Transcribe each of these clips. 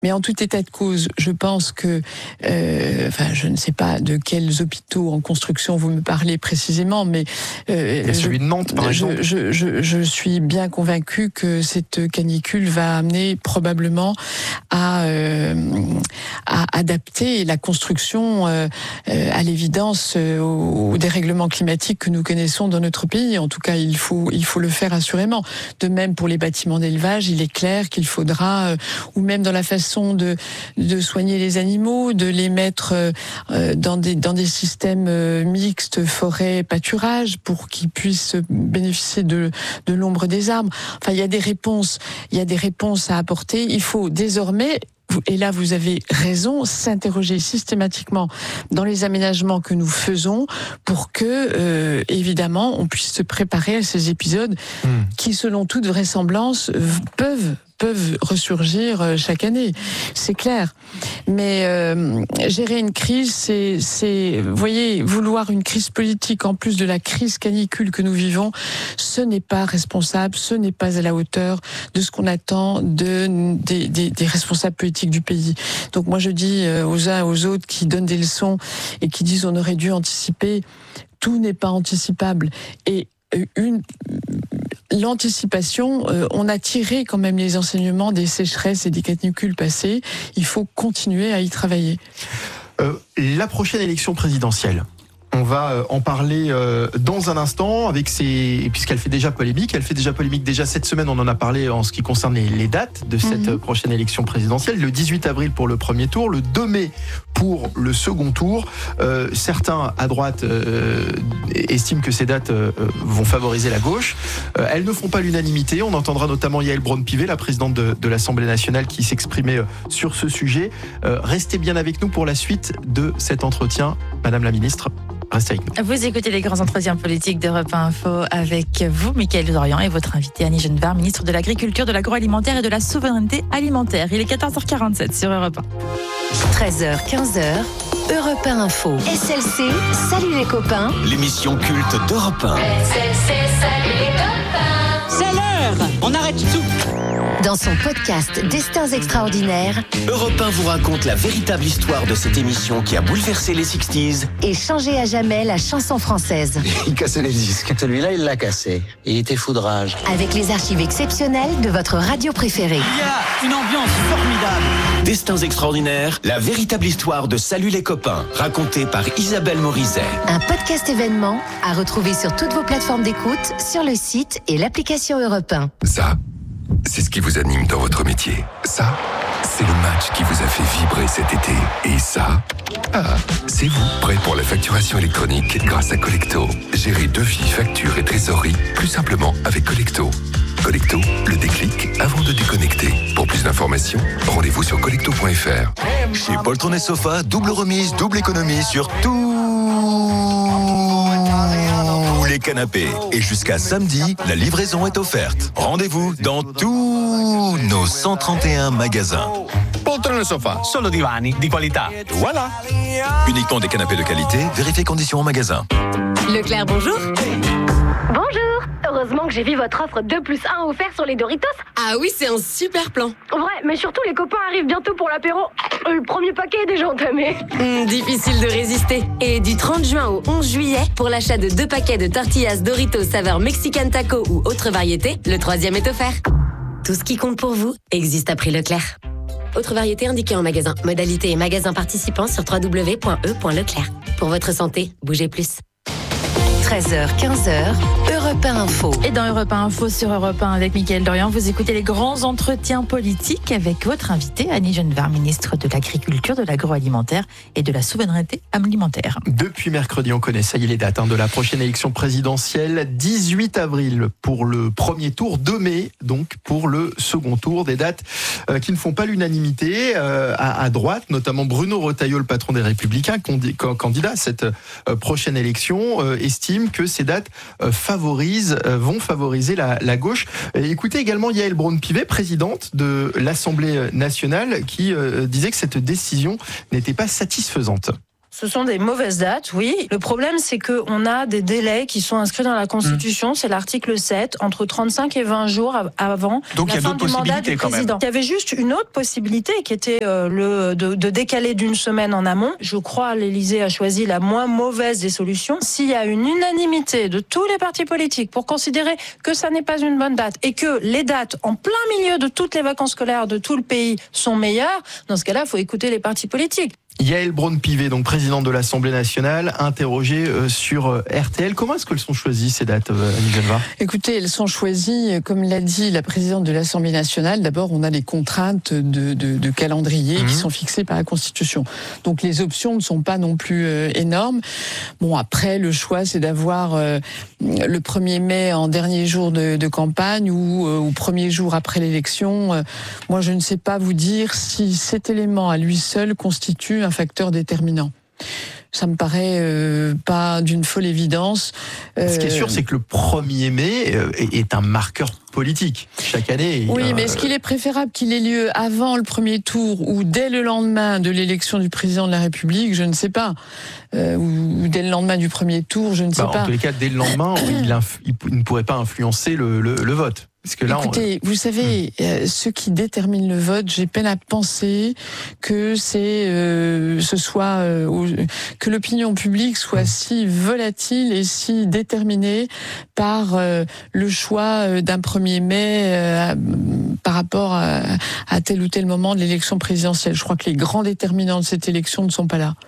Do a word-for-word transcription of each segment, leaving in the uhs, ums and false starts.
Mais en tout état de cause, je pense que, euh, enfin, je ne sais pas de quels hôpitaux en construction vous me parlez précisément, mais euh, je, celui de Nantes, par je, exemple. Je, je, je suis bien convaincue que cette canicule va amener probablement à, euh, à adapter la construction, euh, à l'évidence, au, au dérèglement climatique que nous connaissons dans notre pays. En tout cas, il faut, il faut le faire assurément. De même pour les bâtiments d'élevage, il est clair qu'il faudra, euh, ou même dans la façon de, de soigner les animaux, de les mettre euh, dans des, dans des systèmes euh, mixtes, forêt, pâturage, pour qu'ils puissent bénéficier de, de l'ombre des arbres. Enfin, il y a des réponses, il y a des réponses à apporter. Il faut désormais, et là vous avez raison, s'interroger systématiquement dans les aménagements que nous faisons pour que, euh, évidemment, on puisse se préparer à ces épisodes mmh. qui, selon toute vraisemblance, peuvent peuvent ressurgir chaque année, c'est clair. Mais euh, gérer une crise, c'est, c'est, vous voyez, vouloir une crise politique en plus de la crise canicule que nous vivons, ce n'est pas responsable, ce n'est pas à la hauteur de ce qu'on attend de, des, des, des responsables politiques du pays. Donc moi je dis aux uns et aux autres qui donnent des leçons et qui disent on aurait dû anticiper, tout n'est pas anticipable. Et une... L'anticipation, euh, on a tiré quand même les enseignements des sécheresses et des canicules passées. Il faut continuer à y travailler. Euh, la prochaine élection présidentielle, on va en parler euh, dans un instant, avec ses... puisqu'elle fait déjà polémique. Elle fait déjà polémique déjà cette semaine, on en a parlé en ce qui concerne les, les dates de cette mmh. prochaine élection présidentielle. Le dix-huit avril pour le premier tour, le deux mai pour le second tour. Euh, certains à droite euh, estiment que ces dates euh, vont favoriser la gauche. Euh, elles ne font pas l'unanimité. On entendra notamment Yaël Braun-Pivet, la présidente de, de l'Assemblée nationale, qui s'exprimait euh, sur ce sujet. Euh, restez bien avec nous pour la suite de cet entretien, Madame la Ministre. Restez avec nous. Vous écoutez les grands entretiens politiques d'Europe un Info avec vous, Mickaël Dorian, et votre invité Annie Genevard, ministre de l'Agriculture, de l'Agroalimentaire et de la Souveraineté Alimentaire. Il est quatorze heures quarante-sept sur Europe un. treize heures quinze, Europe un Info. S L C, salut les copains. L'émission culte d'Europe un. S L C, salut les copains. C'est l'heure, on arrête tout. Dans son podcast Destins extraordinaires, Europe un vous raconte la véritable histoire de cette émission qui a bouleversé les soixante-dix et changé à jamais la chanson française. Il cassait les disques. Celui-là, il l'a cassé. Il était foudrage. Avec les archives exceptionnelles de votre radio préférée. Il y a une ambiance formidable. Destins extraordinaires, la véritable histoire de Salut les copains, racontée par Isabelle Morizet. Un podcast événement à retrouver sur toutes vos plateformes d'écoute, sur le site et l'application Europe un. Ça, c'est ce qui vous anime dans votre métier. Ça, c'est le match qui vous a fait vibrer cet été. Et ça, ah, c'est vous, prêt pour la facturation électronique grâce à Collecto. Gérez devis, factures et trésorerie plus simplement avec Collecto. Collecto, le déclic avant de déconnecter. Pour plus d'informations, rendez-vous sur collecto point f r. Chez Poltron et Sofa, double remise, double économie sur tous les canapés. Et jusqu'à samedi, la livraison est offerte. Rendez-vous dans tous nos cent trente et un magasins. Poltron et Sofa, solo divani di qualità. Voilà. Uniquement des canapés de qualité, vérifiez conditions en magasin. Leclerc, bonjour. Bonjour. Heureusement que j'ai vu votre offre deux plus un offert sur les Doritos. Ah oui, c'est un super plan. Ouais, mais surtout les copains arrivent bientôt pour l'apéro. Le premier paquet est déjà entamé. Mmh, difficile de résister. Et du trente juin au onze juillet, pour l'achat de deux paquets de tortillas Doritos saveur Mexican Taco ou autre variété, le troisième est offert. Tout ce qui compte pour vous existe à prix Leclerc. Autre variété indiquée en magasin. Modalité et magasin participants sur w w w point e point leclerc. Pour votre santé, bougez plus. treize heures quinze, Europe un Info. Et dans Europe un Info sur Europe un avec Mickaël Dorian, vous écoutez les grands entretiens politiques avec votre invité Annie Genevard, ministre de l'Agriculture, de l'Agroalimentaire et de la Souveraineté Alimentaire. Depuis mercredi, on connaît, ça y est, les dates hein, de la prochaine élection présidentielle. dix-huit avril pour le premier tour, deux mai donc pour le second tour. Des dates euh, qui ne font pas l'unanimité euh, à, à droite, notamment Bruno Retailleau, le patron des Républicains, candidat à cette euh, prochaine élection, euh, estime que ces dates euh, favorisent, euh, vont favoriser la, la gauche. Et écoutez également Yaël Braun-Pivet, présidente de l'Assemblée nationale, qui euh, disait que cette décision n'était pas satisfaisante. Ce sont des mauvaises dates, oui. Le problème, c'est qu'on a des délais qui sont inscrits dans la Constitution. Mmh. C'est l'article sept, entre trente-cinq et vingt jours avant Donc, la fin du mandat du président. Il y avait juste une autre possibilité qui était euh, le, de, de décaler d'une semaine en amont. Je crois l'Élysée a choisi la moins mauvaise des solutions. S'il y a une unanimité de tous les partis politiques pour considérer que ça n'est pas une bonne date et que les dates en plein milieu de toutes les vacances scolaires de tout le pays sont meilleures, dans ce cas-là, il faut écouter les partis politiques. Yaël Braun-Pivet, donc présidente de l'Assemblée nationale, interrogée euh, sur euh, R T L. Comment est-ce qu'elles sont choisies, ces dates, euh, Annie Genevard ? Écoutez, elles sont choisies, comme l'a dit la présidente de l'Assemblée nationale. D'abord, on a les contraintes de, de, de calendrier mmh. qui sont fixées par la Constitution. Donc, les options ne sont pas non plus euh, énormes. Bon, après, le choix, c'est d'avoir euh, le premier mai en dernier jour de, de campagne ou euh, au premier jour après l'élection. Euh, moi, je ne sais pas vous dire si cet élément à lui seul constitue un facteur déterminant. Ça me paraît euh, pas d'une folle évidence. Euh... Ce qui est sûr, c'est que le premier mai est un marqueur politique. Chaque année... Oui, euh... mais est-ce qu'il est préférable qu'il ait lieu avant le premier tour ou dès le lendemain de l'élection du président de la République ? Je ne sais pas. Euh, ou dès le lendemain du premier tour, je ne sais bah, pas. En tous les cas, dès le lendemain, il, inf... il ne pourrait pas influencer le, le, le vote. Parce que là, Écoutez, on... vous savez, euh, ce qui détermine le vote, j'ai peine à penser que c'est euh, ce soit euh, que l'opinion publique soit si volatile et si déterminée par euh, le choix euh, d'un premier mai euh, par rapport à, à tel ou tel moment de l'élection présidentielle. Je crois que les grands déterminants de cette élection ne sont pas là.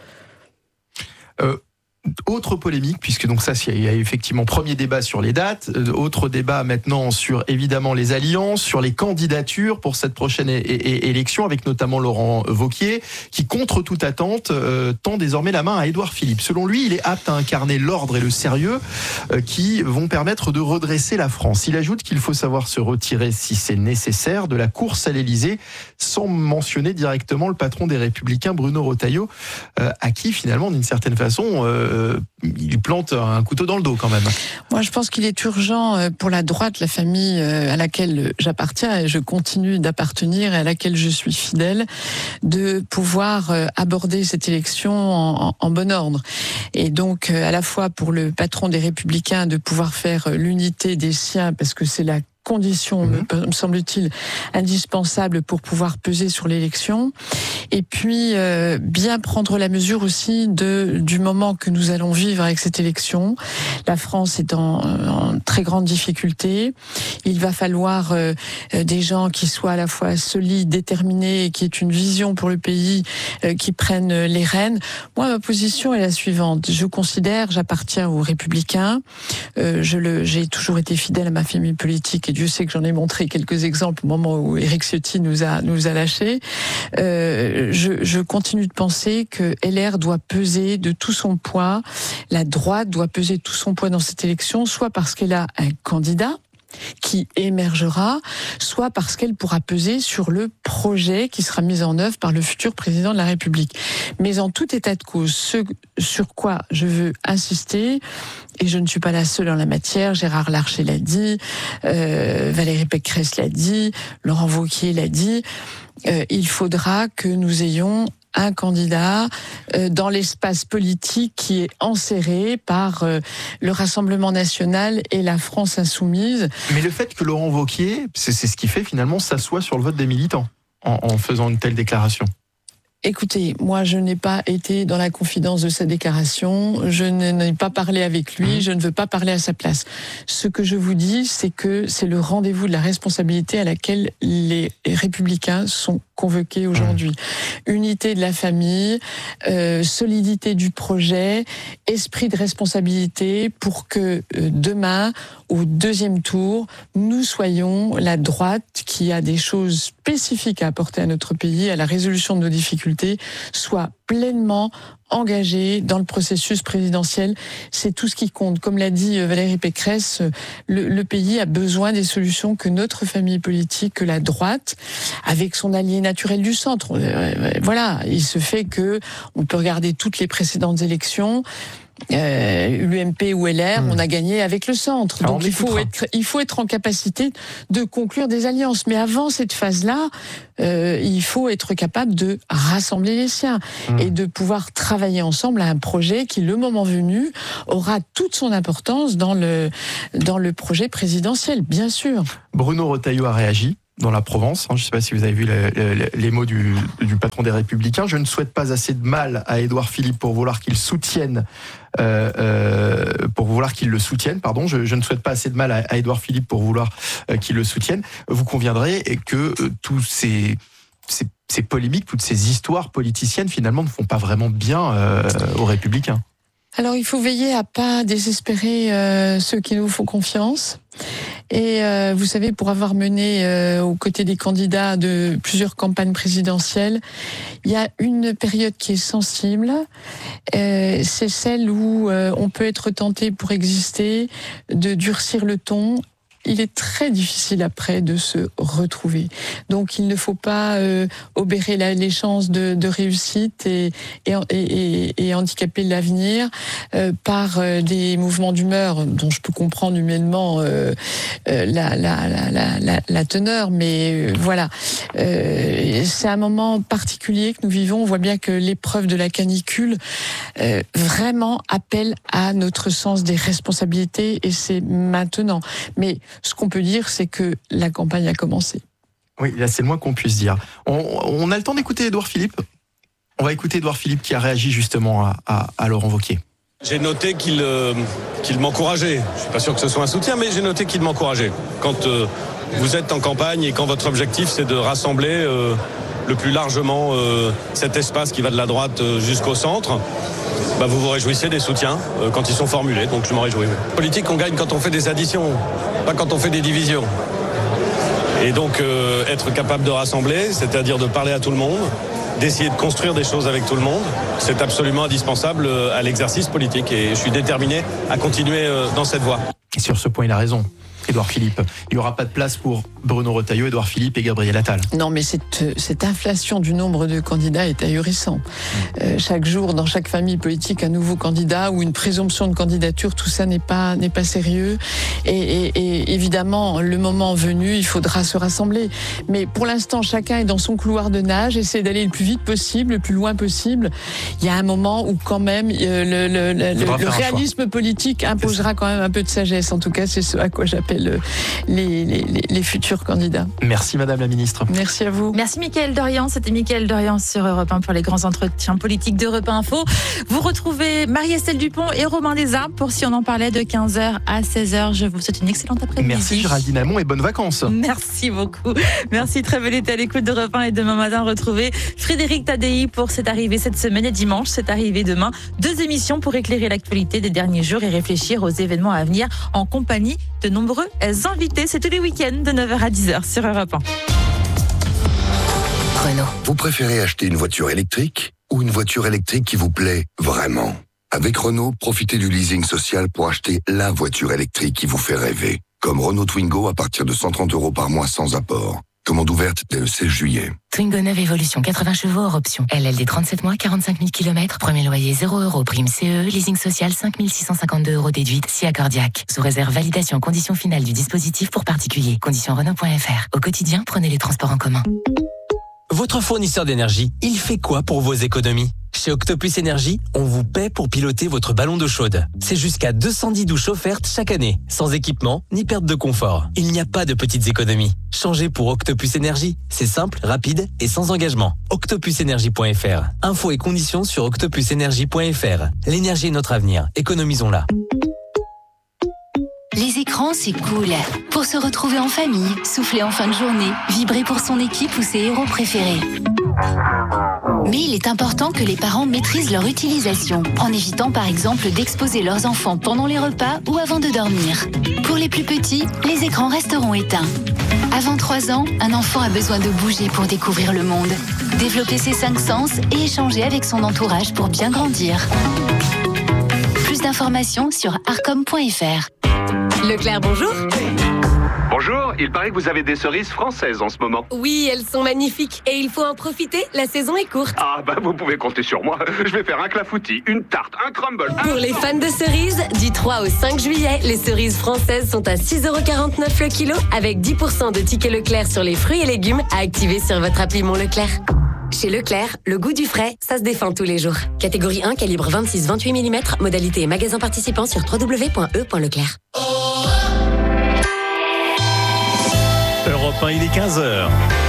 Euh... Autre polémique, puisque donc ça, il y a effectivement premier débat sur les dates, autre débat maintenant sur évidemment les alliances, sur les candidatures pour cette prochaine é- é- élection, avec notamment Laurent Wauquiez, qui contre toute attente euh, tend désormais la main à Édouard Philippe. Selon lui, il est apte à incarner l'ordre et le sérieux euh, qui vont permettre de redresser la France. Il ajoute qu'il faut savoir se retirer si c'est nécessaire de la course à l'Élysée, sans mentionner directement le patron des Républicains, Bruno Retailleau, euh, à qui finalement, d'une certaine façon, euh, Euh, il plante un couteau dans le dos quand même. Moi, je pense qu'il est urgent pour la droite, la famille à laquelle j'appartiens et je continue d'appartenir et à laquelle je suis fidèle, de pouvoir aborder cette élection en, en, en bon ordre. Et donc, à la fois pour le patron des Républicains de pouvoir faire l'unité des siens, parce que c'est la condition, mmh. me semble-t-il, indispensable pour pouvoir peser sur l'élection. Et puis, euh, bien prendre la mesure aussi de du moment que nous allons vivre avec cette élection. La France est en, en très grande difficulté. Il va falloir euh, des gens qui soient à la fois solides, déterminés, qui aient une vision pour le pays, euh, qui prennent les rênes. Moi, ma position est la suivante. Je considère, j'appartiens aux Républicains. Euh, je le, j'ai toujours été fidèle à ma famille politique. Et Dieu sait que j'en ai montré quelques exemples au moment où Éric Ciotti nous a nous a lâchés. Euh, je, je continue de penser que L R doit peser de tout son poids, la droite doit peser de tout son poids dans cette élection, soit parce qu'elle a un candidat qui émergera, soit parce qu'elle pourra peser sur le projet qui sera mis en œuvre par le futur président de la République. Mais en tout état de cause, ce sur quoi je veux insister, et je ne suis pas la seule en la matière, Gérard Larcher l'a dit, euh, Valérie Pécresse l'a dit, Laurent Wauquiez l'a dit, euh, il faudra que nous ayons un candidat euh, dans l'espace politique qui est enserré par euh, le Rassemblement national et la France insoumise. Mais le fait que Laurent Wauquiez, c'est, c'est ce qui fait finalement s'assoit sur le vote des militants en, en faisant une telle déclaration. Écoutez, moi je n'ai pas été dans la confidence de sa déclaration, je n'ai pas parlé avec lui, je ne veux pas parler à sa place. Ce que je vous dis, c'est que c'est le rendez-vous de la responsabilité à laquelle les Républicains sont convoqués aujourd'hui. Unité de la famille, euh, solidité du projet, esprit de responsabilité pour que euh, demain, au deuxième tour, nous soyons la droite qui a des choses spécifiques à apporter à notre pays, à la résolution de nos difficultés, soit pleinement engagée dans le processus présidentiel. C'est tout ce qui compte. Comme l'a dit Valérie Pécresse, le, le pays a besoin des solutions que notre famille politique, que la droite, avec son allié naturel du centre. Voilà, il se fait que on peut regarder toutes les précédentes élections. Euh, l'U M P ou L R, mmh. on a gagné avec le centre. Alors donc il faut être, il faut être en capacité de conclure des alliances. Mais avant cette phase-là, euh, il faut être capable de rassembler les siens mmh. et de pouvoir travailler ensemble à un projet qui, le moment venu, aura toute son importance dans le, dans le projet présidentiel, bien sûr. Bruno Retailleau a réagi dans la Provence. Je ne sais pas si vous avez vu les, les, les mots du, du patron des Républicains. Je ne souhaite pas assez de mal à Édouard Philippe pour vouloir qu'il soutienne, euh, euh, pour vouloir qu'il le soutienne. Pardon, je, je ne souhaite pas assez de mal à, à Édouard Philippe pour vouloir euh, qu'il le soutienne. Vous conviendrez que euh, tous ces, ces, ces polémiques, toutes ces histoires politiciennes, finalement, ne font pas vraiment bien euh, aux Républicains. Alors, il faut veiller à pas désespérer euh, ceux qui nous font confiance. Et euh, vous savez, pour avoir mené euh, aux côtés des candidats de plusieurs campagnes présidentielles, il y a une période qui est sensible. Euh, c'est celle où euh, on peut être tenté, pour exister, de durcir le ton. Il est très difficile après de se retrouver. Donc il ne faut pas euh, obérer la, les chances de, de réussite et, et, et, et handicaper l'avenir euh, par euh, des mouvements d'humeur dont je peux comprendre humainement euh, euh, la, la, la, la, la teneur, mais euh, voilà. Euh, c'est un moment particulier que nous vivons. On voit bien que l'épreuve de la canicule euh, vraiment appelle à notre sens des responsabilités et c'est maintenant. Mais ce qu'on peut dire, c'est que la campagne a commencé. Oui, là, c'est le moins qu'on puisse dire. On, on a le temps d'écouter Édouard Philippe. On va écouter Édouard Philippe qui a réagi justement à, à, à Laurent Wauquiez. J'ai noté qu'il, euh, qu'il m'encourageait. Je suis pas sûr que ce soit un soutien, mais j'ai noté qu'il m'encourageait. Quand euh, vous êtes en campagne et quand votre objectif, c'est de rassembler euh, le plus largement euh, cet espace qui va de la droite euh, jusqu'au centre, bah vous vous réjouissez des soutiens euh, quand ils sont formulés, donc je m'en réjouis. En politique, on gagne quand on fait des additions, pas quand on fait des divisions. Et donc euh, être capable de rassembler, c'est-à-dire de parler à tout le monde, d'essayer de construire des choses avec tout le monde, c'est absolument indispensable à l'exercice politique et je suis déterminé à continuer dans cette voie. Et sur ce point, il a raison. Édouard Philippe, il n'y aura pas de place pour Bruno Retailleau, Édouard Philippe et Gabriel Attal. Non, mais cette, cette inflation du nombre de candidats est ahurissant. Euh, chaque jour, dans chaque famille politique, un nouveau candidat ou une présomption de candidature, tout ça n'est pas, n'est pas sérieux. Et, et, et évidemment, le moment venu, il faudra se rassembler. Mais pour l'instant, chacun est dans son couloir de nage, essaie d'aller le plus vite possible, le plus loin possible. Il y a un moment où quand même euh, le, le, le, le, le réalisme politique imposera quand même un peu de sagesse. En tout cas, c'est ce à quoi j'appelle Le, les, les, les futurs candidats. Merci Madame la Ministre. Merci à vous. Merci Mickaël Dorian, c'était Mickaël Dorian sur Europe un pour les grands entretiens politiques d'Europe Info. Vous retrouvez Marie-Estelle Dupont et Romain Desarbes pour Si on en parlait de quinze heures à seize heures. Je vous souhaite une excellente après-midi. Merci Géraldine Hamon et bonnes vacances. Merci beaucoup. Merci, très bel été à l'écoute d'Europe un et demain matin retrouvez Frédéric Tadei pour C'est arrivé cette semaine et dimanche C'est arrivé demain. Deux émissions pour éclairer l'actualité des derniers jours et réfléchir aux événements à venir en compagnie de nombreux invités. C'est tous les week-ends de neuf heures à dix heures sur Europe un. Renault. Vous préférez acheter une voiture électrique ou une voiture électrique qui vous plaît vraiment? Avec Renault, profitez du leasing social pour acheter la voiture électrique qui vous fait rêver. Comme Renault Twingo à partir de cent trente euros par mois sans apport. Commande ouverte dès le seize juillet. Twingo neuve Evolution, quatre-vingts chevaux hors option. L L D trente-sept mois, quarante-cinq mille kilomètres. Premier loyer zéro euros. Prime C E, leasing social cinq mille six cent cinquante-deux euros déduite, si accordiaque. Sous réserve validation conditions finales du dispositif pour particuliers. Conditions Renault point F R. Au quotidien, prenez les transports en commun. Votre fournisseur d'énergie, il fait quoi pour vos économies? Chez Octopus Énergie, on vous paie pour piloter votre ballon d'eau chaude. C'est jusqu'à deux cent dix douches offertes chaque année, sans équipement ni perte de confort. Il n'y a pas de petites économies. Changez pour Octopus Énergie. C'est simple, rapide et sans engagement. octopus énergie point F R. Infos et conditions sur octopus énergie point F R. L'énergie est notre avenir. Économisons-la. Les écrans, c'est cool. Pour se retrouver en famille, souffler en fin de journée, vibrer pour son équipe ou ses héros préférés. Mais il est important que les parents maîtrisent leur utilisation, en évitant par exemple d'exposer leurs enfants pendant les repas ou avant de dormir. Pour les plus petits, les écrans resteront éteints. Avant trois ans, un enfant a besoin de bouger pour découvrir le monde, développer ses cinq sens et échanger avec son entourage pour bien grandir. Plus d'informations sur arcom point F R. Leclerc, bonjour. Bonjour. Bonjour, il paraît que vous avez des cerises françaises en ce moment. Oui, elles sont magnifiques et il faut en profiter, la saison est courte. Ah bah vous pouvez compter sur moi, je vais faire un clafoutis, une tarte, un crumble. Un... Pour les fans de cerises, du trois au cinq juillet, les cerises françaises sont à six euros quarante-neuf le kilo avec dix pour cent de tickets Leclerc sur les fruits et légumes à activer sur votre appli Mon Leclerc. Chez Leclerc, le goût du frais, ça se défend tous les jours. Catégorie un, calibre vingt-six à vingt-huit millimètres, modalité et magasin participant sur w w w point e point leclerc. Europe un, il est quinze heures.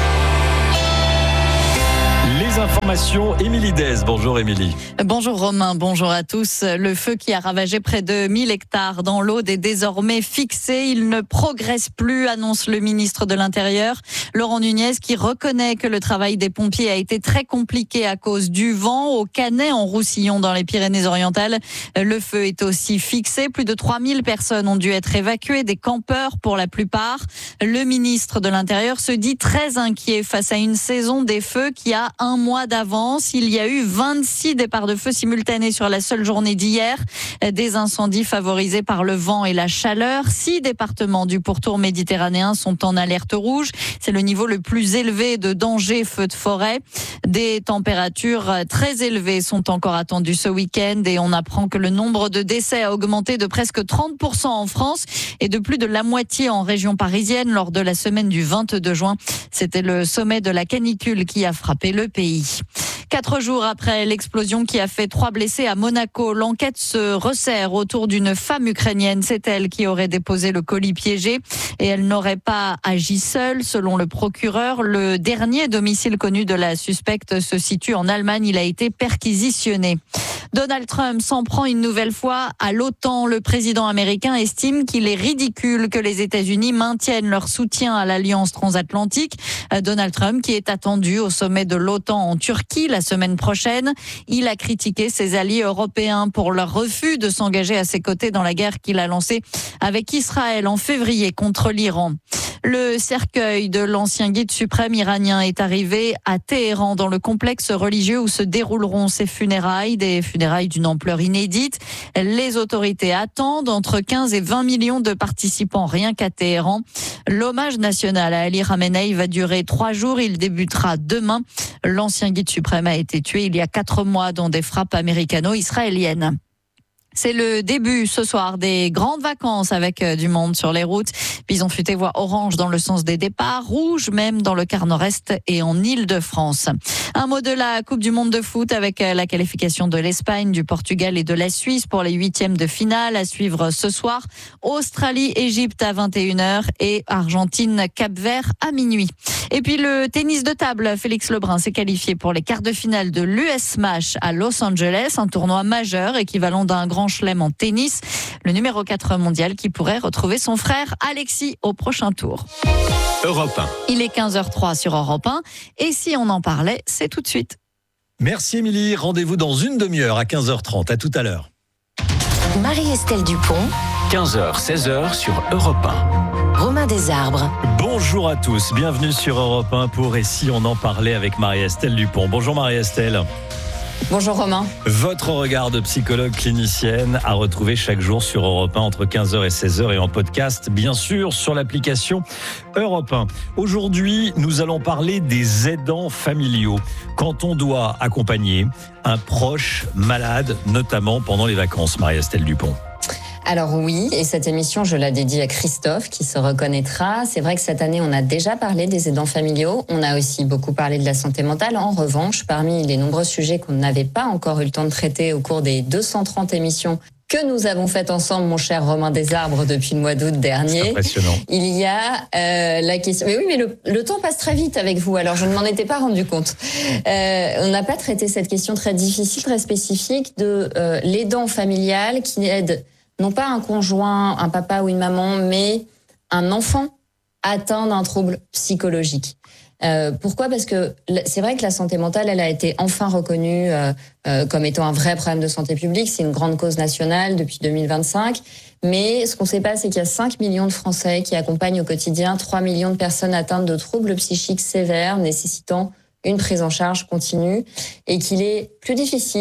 Les informations, Émilie Dez. Bonjour Émilie. Bonjour Romain, bonjour à tous. Le feu qui a ravagé près de mille hectares dans l'Aude est désormais fixé. Il ne progresse plus, annonce le ministre de l'Intérieur, Laurent Nunez, qui reconnaît que le travail des pompiers a été très compliqué à cause du vent. Au Canet, en Roussillon, dans les Pyrénées-Orientales, le feu est aussi fixé. Plus de trois mille personnes ont dû être évacuées, des campeurs pour la plupart. Le ministre de l'Intérieur se dit très inquiet face à une saison des feux qui a un mois d'avance. Il y a eu vingt-six départs de feu simultanés sur la seule journée d'hier. Des incendies favorisés par le vent et la chaleur. Six départements du pourtour méditerranéen sont en alerte rouge. C'est le niveau le plus élevé de danger feu de forêt. Des températures très élevées sont encore attendues ce week-end et on apprend que le nombre de décès a augmenté de presque trente pour cent en France et de plus de la moitié en région parisienne lors de la semaine du vingt-deux juin. C'était le sommet de la canicule qui a frappé le pays. Quatre jours après l'explosion qui a fait trois blessés à Monaco, l'enquête se resserre autour d'une femme ukrainienne. C'est elle qui aurait déposé le colis piégé et elle n'aurait pas agi seule. Selon le procureur, le dernier domicile connu de la suspecte se situe en Allemagne. Il a été perquisitionné. Donald Trump s'en prend une nouvelle fois à l'OTAN. Le président américain estime qu'il est ridicule que les États-Unis maintiennent leur soutien à l'alliance transatlantique. Donald Trump, qui est attendu au sommet de l'OTAN en Turquie la semaine prochaine, il a critiqué ses alliés européens pour leur refus de s'engager à ses côtés dans la guerre qu'il a lancée avec Israël en février contre l'Iran. Le cercueil de l'ancien guide suprême iranien est arrivé à Téhéran, dans le complexe religieux où se dérouleront ses funérailles, des funérailles d'une ampleur inédite. Les autorités attendent entre quinze et vingt millions de participants rien qu'à Téhéran. L'hommage national à Ali Khamenei va durer trois jours. Il débutera demain. L'ancien guide suprême a été tué il y a quatre mois dans des frappes américano-israéliennes. C'est le début ce soir des grandes vacances avec du monde sur les routes. Bison Futé voit orange dans le sens des départs, rouge même dans le quart nord-est et en Île-de-France. Un mot de la Coupe du monde de foot avec la qualification de l'Espagne, du Portugal et de la Suisse pour les huitièmes de finale à suivre ce soir. Australie-Égypte à vingt et une heures et Argentine-Cap-Vert à minuit. Et puis le tennis de table, Félix Lebrun s'est qualifié pour les quarts de finale de l'U S Smash à Los Angeles, un tournoi majeur équivalent d'un grand chelem en tennis. Le numéro quatre mondial qui pourrait retrouver son frère Alexis au prochain tour. Europe un. Il est quinze heures zéro trois sur Europe un et si on en parlait, c'est tout de suite. Merci Émilie, rendez-vous dans une demi-heure à quinze heures trente. À tout à l'heure. Marie-Estelle Dupont. quinze heures seize heures sur Europe un. Romain Desarbres. Bonjour à tous, bienvenue sur Europe un pour Et si on en parlait avec Marie-Estelle Dupont. Bonjour Marie-Estelle. Bonjour Romain. Votre regard de psychologue clinicienne à retrouver chaque jour sur Europe un entre quinze heures et seize heures et en podcast, bien sûr, sur l'application Europe un. Aujourd'hui, nous allons parler des aidants familiaux. Quand on doit accompagner un proche malade, notamment pendant les vacances, Marie-Estelle Dupont. Alors oui, et cette émission, je la dédie à Christophe, qui se reconnaîtra. C'est vrai que cette année, on a déjà parlé des aidants familiaux. On a aussi beaucoup parlé de la santé mentale. En revanche, parmi les nombreux sujets qu'on n'avait pas encore eu le temps de traiter au cours des deux cent trente émissions que nous avons faites ensemble, mon cher Romain Desarbres, depuis le mois d'août dernier. C'est impressionnant. Il y a euh, la question... Mais oui, mais le, le temps passe très vite avec vous, alors je ne m'en étais pas rendu compte. Euh, on n'a pas traité cette question très difficile, très spécifique de euh, l'aidant familial qui aide non pas un conjoint, un papa ou une maman, mais un enfant atteint d'un trouble psychologique. Euh, pourquoi ? Parce que c'est vrai que la santé mentale, elle a été enfin reconnue euh, euh, comme étant un vrai problème de santé publique. C'est une grande cause nationale depuis deux mille vingt-cinq. Mais ce qu'on ne sait pas, c'est qu'il y a cinq millions de Français qui accompagnent au quotidien trois millions de personnes atteintes de troubles psychiques sévères nécessitant une prise en charge continue et qu'il est plus difficile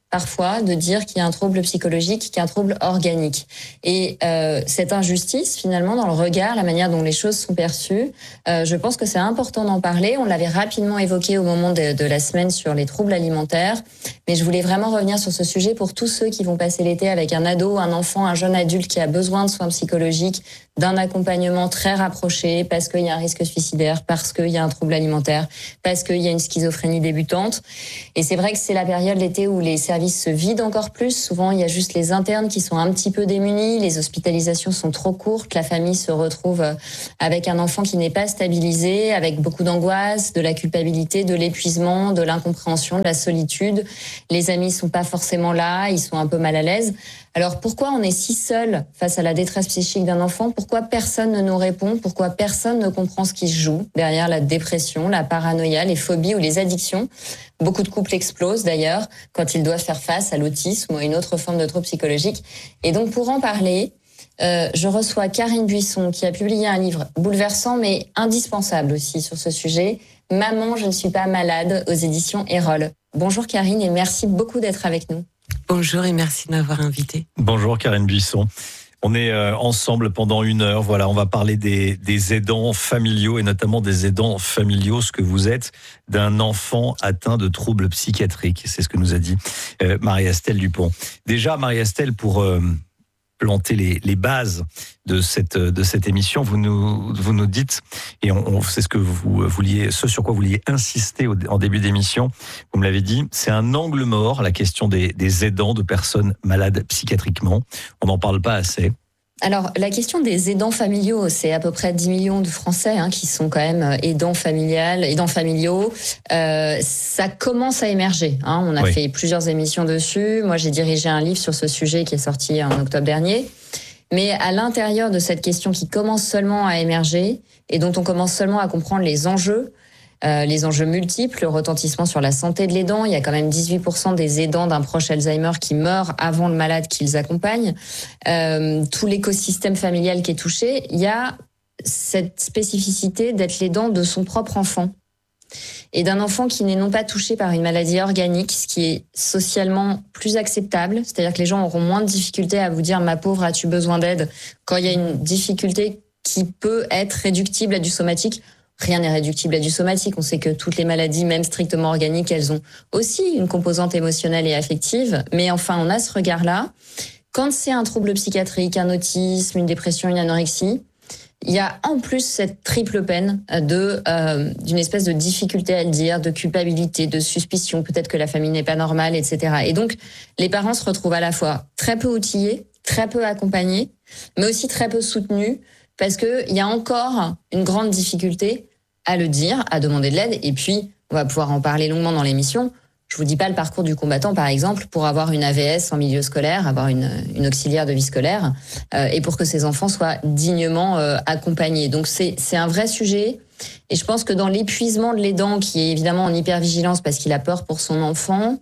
parfois de dire qu'il y a un trouble psychologique, qu'il y a un trouble organique. Et euh, cette injustice, finalement, dans le regard, la manière dont les choses sont perçues, euh, je pense que c'est important d'en parler. On l'avait rapidement évoqué au moment de, de la semaine sur les troubles alimentaires, mais je voulais vraiment revenir sur ce sujet pour tous ceux qui vont passer l'été avec un ado, un enfant, un jeune adulte qui a besoin de soins psychologiques, d'un accompagnement très rapproché, parce qu'il y a un risque suicidaire, parce qu'il y a un trouble alimentaire, parce qu'il y a une schizophrénie débutante. Et c'est vrai que c'est la période l'été où les services se vident encore plus. Souvent, il y a juste les internes qui sont un petit peu démunis, les hospitalisations sont trop courtes, la famille se retrouve avec un enfant qui n'est pas stabilisé, avec beaucoup d'angoisse, de la culpabilité, de l'épuisement, de l'incompréhension, de la solitude. Les amis sont pas forcément là, ils sont un peu mal à l'aise. Alors pourquoi on est si seul face à la détresse psychique d'un enfant ? Pourquoi personne ne nous répond ? Pourquoi personne ne comprend ce qui se joue derrière la dépression, la paranoïa, les phobies ou les addictions ? Beaucoup de couples explosent d'ailleurs quand ils doivent faire face à l'autisme ou à une autre forme de trouble psychologique. Et donc pour en parler, euh, je reçois Karine Buisson qui a publié un livre bouleversant mais indispensable aussi sur ce sujet, « Maman, je ne suis pas malade » aux éditions Erol. Bonjour Karine et merci beaucoup d'être avec nous. Bonjour et merci de m'avoir invitée. Bonjour Karine Buisson. On est euh, ensemble pendant une heure. Voilà, on va parler des, des aidants familiaux et notamment des aidants familiaux, ce que vous êtes d'un enfant atteint de troubles psychiatriques. C'est ce que nous a dit euh, Marie-Estelle Dupont. Déjà, Marie-Estelle, pour euh, planter les, les bases de cette de cette émission, vous nous vous nous dites, et on, on c'est ce que vous vouliez, ce sur quoi vous vouliez insister au, en début d'émission. Vous me l'avez dit, c'est un angle mort, la question des, des aidants de personnes malades psychiatriquement. On n'en parle pas assez. Alors, la question des aidants familiaux, c'est à peu près dix millions de Français hein, qui sont quand même aidants familiales, aidants familiaux. Euh, ça commence à émerger. Hein. On a oui. fait plusieurs émissions dessus. Moi, j'ai dirigé un livre sur ce sujet qui est sorti en octobre dernier. Mais à l'intérieur de cette question qui commence seulement à émerger et dont on commence seulement à comprendre les enjeux, Euh, les enjeux multiples, le retentissement sur la santé de l'aidant. Il y a quand même dix-huit pour cent des aidants d'un proche Alzheimer qui meurent avant le malade qu'ils accompagnent. Euh, tout l'écosystème familial qui est touché. Il y a cette spécificité d'être l'aidant de son propre enfant. Et d'un enfant qui n'est non pas touché par une maladie organique, ce qui est socialement plus acceptable. C'est-à-dire que les gens auront moins de difficultés à vous dire « ma pauvre, as-tu besoin d'aide ?» quand il y a une difficulté qui peut être réductible à du somatique. Rien n'est réductible à du somatique. On sait que toutes les maladies, même strictement organiques, elles ont aussi une composante émotionnelle et affective. Mais enfin, on a ce regard-là. Quand c'est un trouble psychiatrique, un autisme, une dépression, une anorexie, il y a en plus cette triple peine de euh, d'une espèce de difficulté à le dire, de culpabilité, de suspicion, peut-être que la famille n'est pas normale, et cetera. Et donc, les parents se retrouvent à la fois très peu outillés, très peu accompagnés, mais aussi très peu soutenus, parce que il y a encore une grande difficulté à le dire, à demander de l'aide. Et puis, on va pouvoir en parler longuement dans l'émission. Je vous dis pas le parcours du combattant, par exemple, pour avoir une A V S en milieu scolaire, avoir une, une auxiliaire de vie scolaire, euh, et pour que ces enfants soient dignement euh, accompagnés. Donc, c'est, c'est un vrai sujet. Et je pense que dans l'épuisement de l'aidant, qui est évidemment en hypervigilance parce qu'il a peur pour son enfant,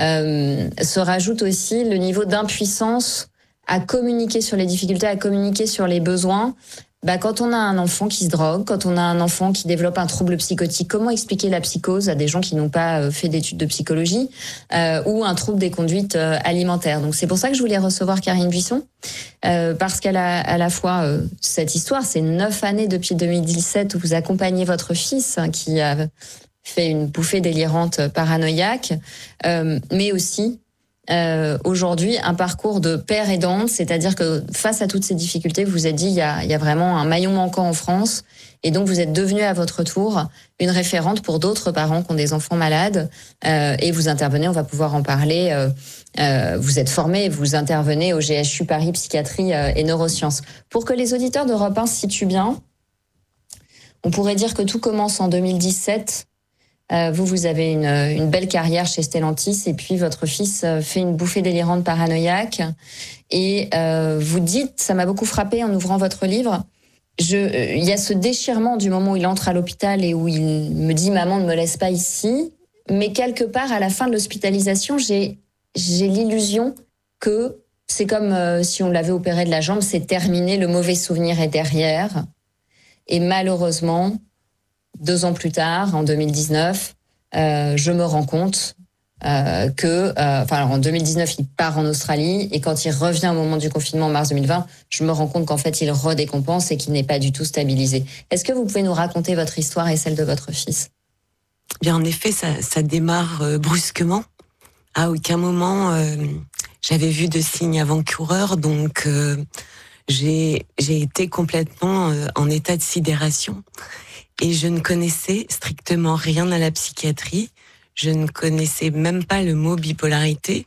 euh, se rajoute aussi le niveau d'impuissance à communiquer sur les difficultés, à communiquer sur les besoins. Bah, quand on a un enfant qui se drogue, quand on a un enfant qui développe un trouble psychotique, comment expliquer la psychose à des gens qui n'ont pas fait d'études de psychologie euh, ou un trouble des conduites euh, alimentaires. Donc c'est pour ça que je voulais recevoir Karine Buisson, euh, parce qu'elle a à la fois euh, cette histoire, c'est neuf années depuis deux mille dix-sept où vous accompagnez votre fils hein, qui a fait une bouffée délirante paranoïaque, euh, mais aussi Euh, aujourd'hui un parcours de père aidante, c'est-à-dire que face à toutes ces difficultés, vous vous êtes dit il y a, il y a vraiment un maillon manquant en France, et donc vous êtes devenu à votre tour une référente pour d'autres parents qui ont des enfants malades, euh, et vous intervenez, on va pouvoir en parler, euh, euh, vous êtes formé, vous intervenez au G H U Paris Psychiatrie euh, et Neurosciences. Pour que les auditeurs d'Europe un se situent bien, on pourrait dire que tout commence en deux mille dix-sept. Euh, vous, vous avez une, une belle carrière chez Stellantis, et puis votre fils fait une bouffée délirante paranoïaque. Et euh, vous dites, ça m'a beaucoup frappé en ouvrant votre livre, je, euh, il y a ce déchirement du moment où il entre à l'hôpital et où il me dit « Maman, ne me laisse pas ici ». Mais quelque part, à la fin de l'hospitalisation, j'ai, j'ai l'illusion que c'est comme euh, si on l'avait opéré de la jambe, c'est terminé, le mauvais souvenir est derrière. Et malheureusement, deux ans plus tard, en deux mille dix-neuf, euh, je me rends compte euh, que, euh, enfin, alors en deux mille dix-neuf, il part en Australie et quand il revient au moment du confinement en mars deux mille vingt, je me rends compte qu'en fait, il redécompense et qu'il n'est pas du tout stabilisé. Est-ce que vous pouvez nous raconter votre histoire et celle de votre fils ? Bien, en effet, ça, ça démarre euh, brusquement. À aucun moment, euh, j'avais vu de signes avant-coureurs, donc euh, j'ai, j'ai été complètement euh, en état de sidération. Et je ne connaissais strictement rien à la psychiatrie. Je ne connaissais même pas le mot bipolarité.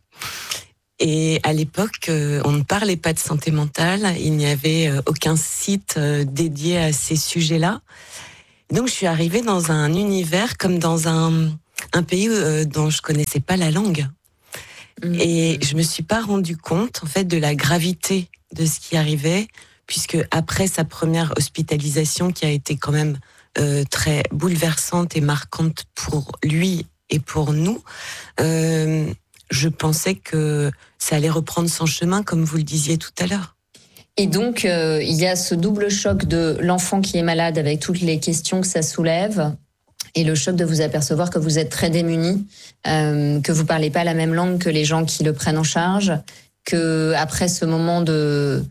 Et à l'époque, euh, on ne parlait pas de santé mentale. Il n'y avait euh, aucun site euh, dédié à ces sujets-là. Donc, je suis arrivée dans un univers comme dans un, un pays euh, dont je connaissais pas la langue. Mmh. Et je me suis pas rendu compte, en fait, de la gravité de ce qui arrivait, puisque après sa première hospitalisation, qui a été quand même euh, très bouleversante et marquante pour lui et pour nous, euh, je pensais que ça allait reprendre son chemin, comme vous le disiez tout à l'heure. Et donc, euh, il y a ce double choc de l'enfant qui est malade avec toutes les questions que ça soulève et le choc de vous apercevoir que vous êtes très démunis, euh, que vous parlez pas la même langue que les gens qui le prennent en charge, que après ce moment de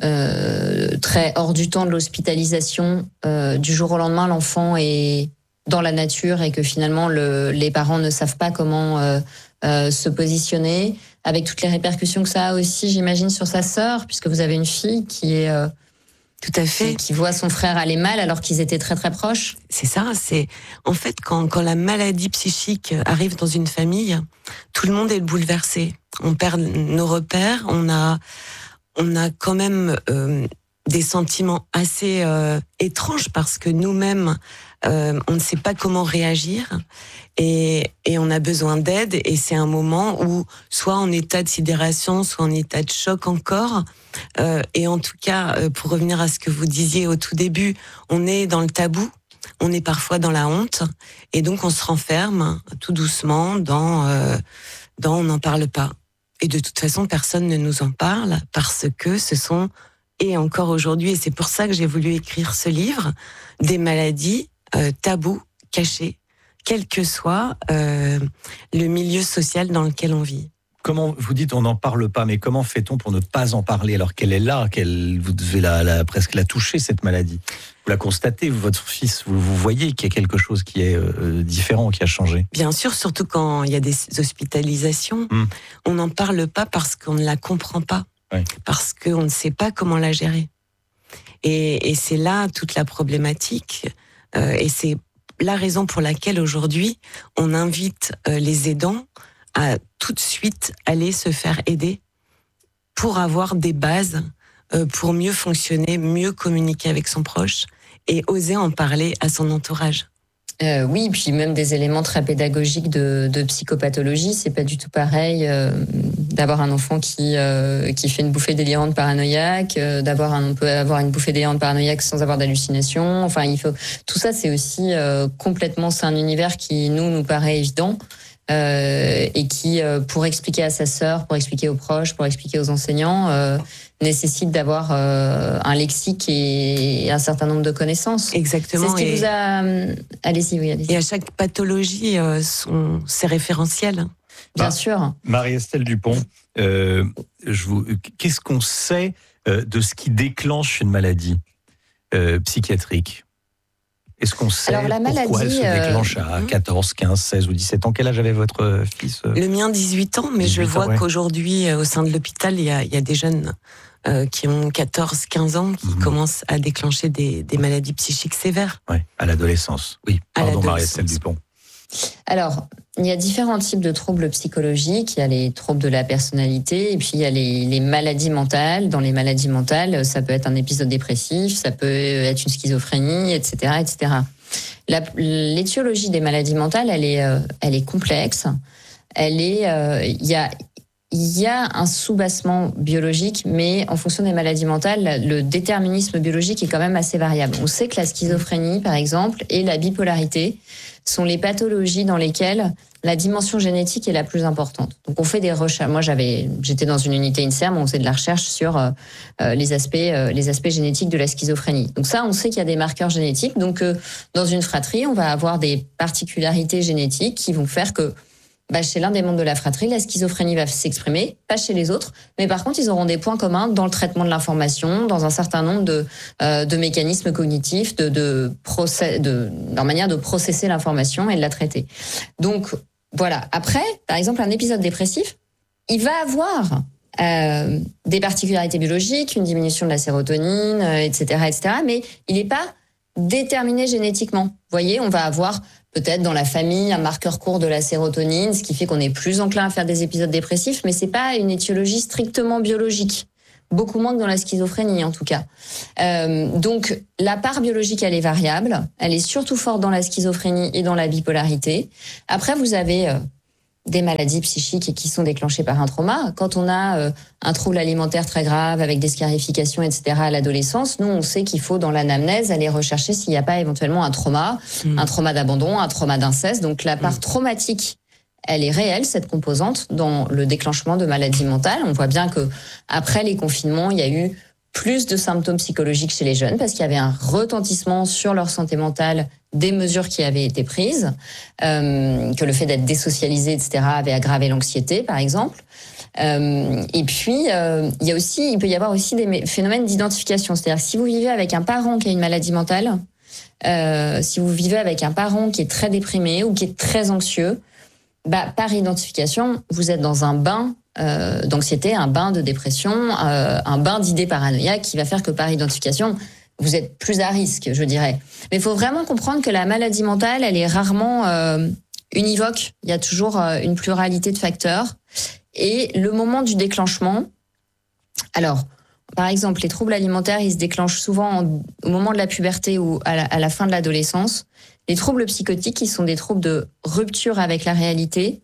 euh, très hors du temps de l'hospitalisation, euh, du jour au lendemain, l'enfant est dans la nature et que finalement le, les parents ne savent pas comment euh, euh, se positionner, avec toutes les répercussions que ça a aussi, j'imagine, sur sa sœur, puisque vous avez une fille qui est euh, tout à fait qui, qui voit son frère aller mal alors qu'ils étaient très très proches. C'est ça. C'est en fait quand quand la maladie psychique arrive dans une famille, tout le monde est bouleversé. On perd nos repères. On a on a quand même euh, des sentiments assez euh, étranges parce que nous-mêmes euh, on ne sait pas comment réagir. Et, et on a besoin d'aide, et c'est un moment où soit en état de sidération, soit en état de choc encore. Euh, et en tout cas, pour revenir à ce que vous disiez au tout début, on est dans le tabou, on est parfois dans la honte, et donc on se renferme tout doucement dans, euh, dans on n'en parle pas. Et de toute façon, personne ne nous en parle parce que ce sont, et encore aujourd'hui, et c'est pour ça que j'ai voulu écrire ce livre, des maladies euh, tabous, cachées, quel que soit euh, le milieu social dans lequel on vit. Comment, vous dites on n'en parle pas, mais comment fait-on pour ne pas en parler alors qu'elle est là, qu'elle, vous devez la, la, presque la toucher, cette maladie? Vous la constatez, votre fils, vous, vous voyez qu'il y a quelque chose qui est euh, différent, qui a changé? Bien sûr, surtout quand il y a des hospitalisations, mmh. on n'en parle pas parce qu'on ne la comprend pas, oui. parce qu'on ne sait pas comment la gérer. Et, et c'est là toute la problématique, euh, et c'est la raison pour laquelle aujourd'hui on invite euh, les aidants à tout de suite aller se faire aider pour avoir des bases, euh, pour mieux fonctionner, mieux communiquer avec son proche et oser en parler à son entourage. Euh, oui, puis même des éléments très pédagogiques de, de psychopathologie, c'est pas du tout pareil euh, d'avoir un enfant qui euh, qui fait une bouffée délirante paranoïaque, euh, d'avoir un on peut avoir une bouffée délirante paranoïaque sans avoir d'hallucination. Enfin, il faut tout ça, c'est aussi euh, complètement, c'est un univers qui nous nous paraît évident. Euh, et qui, euh, pour expliquer à sa sœur, pour expliquer aux proches, pour expliquer aux enseignants, euh, nécessite d'avoir euh, un lexique et un certain nombre de connaissances. Exactement. C'est ce qui et... vous a... Allez-y, oui, allez-y. Et à chaque pathologie, euh, sont ses référentiels. Bien ah, sûr. Marie-Estelle Dupont, euh, je vous... qu'est-ce qu'on sait euh, de ce qui déclenche une maladie euh, psychiatrique ? Est-ce qu'on sait Alors, la maladie, pourquoi elle se déclenche à quatorze, quinze, seize ou dix-sept ans? Quel âge avait votre fils? Le mien, dix-huit ans, mais je vois ouais. qu'aujourd'hui, au sein de l'hôpital, il y a, il y a des jeunes euh, qui ont quatorze, quinze ans qui mmh. commencent à déclencher des, des maladies psychiques sévères. Oui, à l'adolescence. Oui, pardon Marie-Estelle Dupont. Alors, il y a différents types de troubles psychologiques. Il y a les troubles de la personnalité et puis il y a les, les maladies mentales. Dans les maladies mentales, ça peut être un épisode dépressif, ça peut être une schizophrénie, et cetera, et cetera. La, l'étiologie des maladies mentales, elle est, euh, elle est complexe. Elle est, euh, il y a, il y a un soubassement biologique, mais en fonction des maladies mentales, le déterminisme biologique est quand même assez variable. On sait que la schizophrénie, par exemple, et la bipolarité sont les pathologies dans lesquelles la dimension génétique est la plus importante. Donc on fait des recherches. Moi j'avais, j'étais dans une unité INSERM, on faisait de la recherche sur euh, les aspects, euh, les aspects génétiques de la schizophrénie. Donc ça, on sait qu'il y a des marqueurs génétiques. Donc euh, dans une fratrie, on va avoir des particularités génétiques qui vont faire que bah, chez l'un des membres de la fratrie, la schizophrénie va s'exprimer, pas chez les autres, mais par contre, ils auront des points communs dans le traitement de l'information, dans un certain nombre de, euh, de mécanismes cognitifs, de, de, procès, de leur manière de processer l'information et de la traiter. Donc, voilà. Après, par exemple, un épisode dépressif, il va avoir euh, des particularités biologiques, une diminution de la sérotonine, euh, et cetera, et cetera, mais il n'est pas déterminé génétiquement. Vous voyez, on va avoir peut-être dans la famille un marqueur court de la sérotonine, ce qui fait qu'on est plus enclin à faire des épisodes dépressifs, mais c'est pas une étiologie strictement biologique. Beaucoup moins que dans la schizophrénie, en tout cas. Euh, donc, la part biologique, elle est variable. Elle est surtout forte dans la schizophrénie et dans la bipolarité. Après, vous avez euh, des maladies psychiques qui sont déclenchées par un trauma. Quand on a euh, un trouble alimentaire très grave avec des scarifications, et cetera à l'adolescence, nous, on sait qu'il faut, dans l'anamnèse, aller rechercher s'il n'y a pas éventuellement un trauma, mmh. un trauma d'abandon, un trauma d'inceste. Donc, la part mmh. traumatique, elle est réelle, cette composante, dans le déclenchement de maladies mentales. On voit bien que après les confinements, il y a eu plus de symptômes psychologiques chez les jeunes parce qu'il y avait un retentissement sur leur santé mentale des mesures qui avaient été prises, euh, que le fait d'être désocialisé, et cetera, avait aggravé l'anxiété, par exemple. Euh, et puis, euh, il y a aussi, il peut y avoir aussi des phénomènes d'identification. C'est-à-dire que si vous vivez avec un parent qui a une maladie mentale, euh, si vous vivez avec un parent qui est très déprimé ou qui est très anxieux, bah, par identification, vous êtes dans un bain euh, d'anxiété, un bain de dépression, euh, un bain d'idées paranoïaques qui va faire que par identification, vous êtes plus à risque, je dirais. Mais il faut vraiment comprendre que la maladie mentale, elle est rarement euh, univoque. Il y a toujours euh, une pluralité de facteurs. Et le moment du déclenchement, alors, par exemple, les troubles alimentaires, ils se déclenchent souvent en, au moment de la puberté ou à la, à la fin de l'adolescence. Les troubles psychotiques, qui sont des troubles de rupture avec la réalité,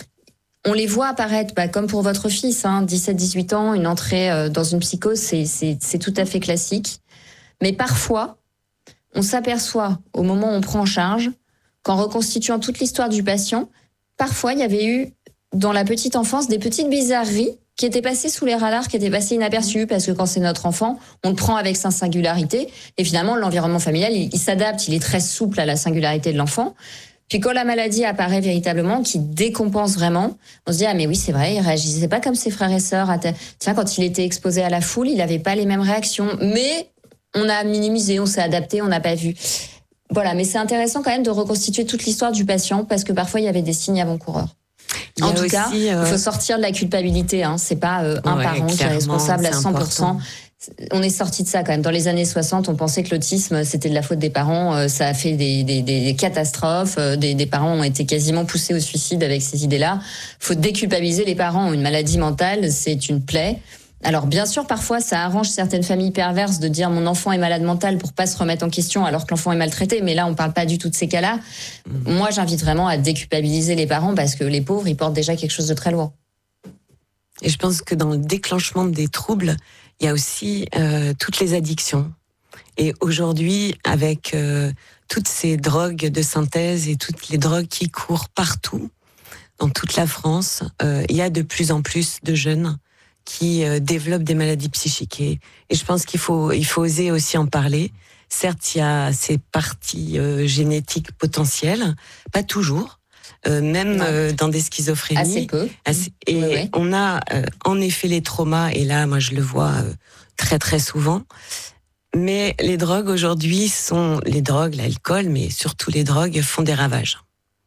on les voit apparaître, bah, comme pour votre fils, hein, dix-sept dix-huit ans, une entrée euh, dans une psychose, c'est, c'est, c'est tout à fait classique. Mais parfois, on s'aperçoit, au moment où on prend en charge, qu'en reconstituant toute l'histoire du patient, parfois, il y avait eu, dans la petite enfance, des petites bizarreries qui étaient passées sous les radars, qui étaient passées inaperçues, parce que quand c'est notre enfant, on le prend avec sa singularité, et finalement, l'environnement familial, il, il s'adapte, il est très souple à la singularité de l'enfant. Puis quand la maladie apparaît véritablement, qui décompense vraiment, on se dit, ah mais oui, c'est vrai, il réagissait pas comme ses frères et sœurs. Tiens, quand il était exposé à la foule, il avait pas les mêmes réactions. Mais on a minimisé, on s'est adapté, on n'a pas vu. Voilà, mais c'est intéressant quand même de reconstituer toute l'histoire du patient, parce que parfois, il y avait des signes avant-coureurs. En tout aussi, cas, il euh... faut sortir de la culpabilité. Hein. C'est pas euh, un ouais, parent qui est responsable à cent pour cent. On est sorti de ça quand même. Dans les années soixante, on pensait que l'autisme, c'était de la faute des parents. Euh, ça a fait des, des, des catastrophes. Euh, des, des parents ont été quasiment poussés au suicide avec ces idées-là. Faut déculpabiliser les parents. Une maladie mentale, c'est une plaie. Alors bien sûr, parfois, ça arrange certaines familles perverses de dire mon enfant est malade mental pour pas se remettre en question alors que l'enfant est maltraité. Mais là, on parle pas du tout de ces cas-là. Mmh. Moi, j'invite vraiment à déculpabiliser les parents parce que les pauvres, ils portent déjà quelque chose de très lourd. Et je pense que dans le déclenchement des troubles, il y a aussi euh, toutes les addictions. Et aujourd'hui, avec euh, toutes ces drogues de synthèse et toutes les drogues qui courent partout, dans toute la France, euh, il y a de plus en plus de jeunes qui euh, développent des maladies psychiques. Et, et je pense qu'il faut, il faut oser aussi en parler. Certes, il y a ces parties euh, génétiques potentielles, pas toujours. Euh, même euh, dans des schizophrénies. Assez peu. Assez, et oui, oui. On a euh, en effet les traumas, et là, moi, je le vois euh, très, très souvent. Mais les drogues aujourd'hui sont... Les drogues, l'alcool, mais surtout les drogues font des ravages.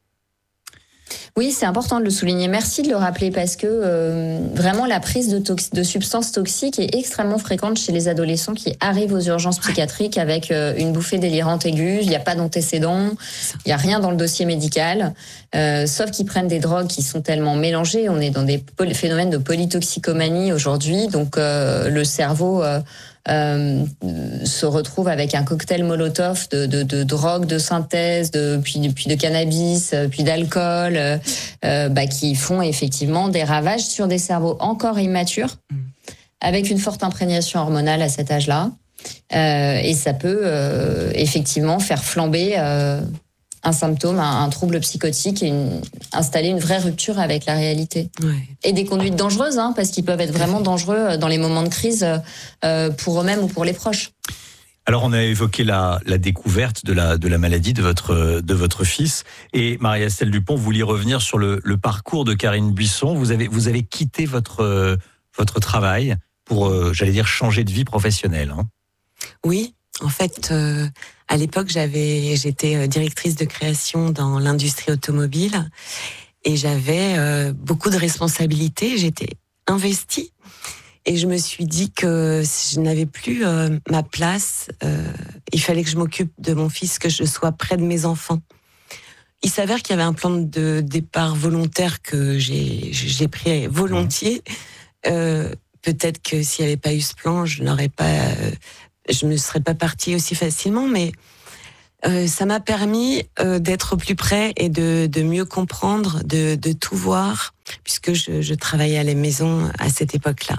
Oui, c'est important de le souligner. Merci de le rappeler parce que euh, vraiment la prise de, tox- de substances toxiques est extrêmement fréquente chez les adolescents qui arrivent aux urgences psychiatriques avec euh, une bouffée délirante aiguë. Il n'y a pas d'antécédent, il n'y a rien dans le dossier médical, euh, sauf qu'ils prennent des drogues qui sont tellement mélangées. On est dans des poly- phénomènes de polytoxicomanie aujourd'hui, donc euh, le cerveau... Euh, Euh, se retrouve avec un cocktail molotov de, de, de drogue de synthèse, de, puis, puis de cannabis, puis d'alcool, euh, bah, qui font effectivement des ravages sur des cerveaux encore immatures, mmh. avec une forte imprégnation hormonale à cet âge-là. Euh, et ça peut euh, effectivement faire flamber euh, un symptôme, un, un trouble psychotique et une, installer une vraie rupture avec la réalité. Ouais. Et des conduites dangereuses, hein, parce qu'ils peuvent être vraiment dangereux dans les moments de crise euh, pour eux-mêmes ou pour les proches. Alors, on a évoqué la, la découverte de la, de la maladie de votre, de votre fils. Et Marie-Estelle Dupont, vous vouliez revenir sur le, le parcours de Karine Buisson. Vous avez, vous avez quitté votre, votre travail pour, euh, j'allais dire, changer de vie professionnelle. Hein. Oui, en fait, euh, à l'époque, j'avais, j'étais directrice de création dans l'industrie automobile et j'avais euh, beaucoup de responsabilités. J'étais investie. Et je me suis dit que si je n'avais plus euh, ma place, euh, il fallait que je m'occupe de mon fils, que je sois près de mes enfants. Il s'avère qu'il y avait un plan de départ volontaire que j'ai, j'ai pris volontiers. Euh, peut-être que s'il n'y avait pas eu ce plan, je n'aurais pas, euh, je ne serais pas partie aussi facilement, mais euh, ça m'a permis euh, d'être plus près et de, de mieux comprendre, de, de tout voir, puisque je, je travaillais à la maison à cette époque-là.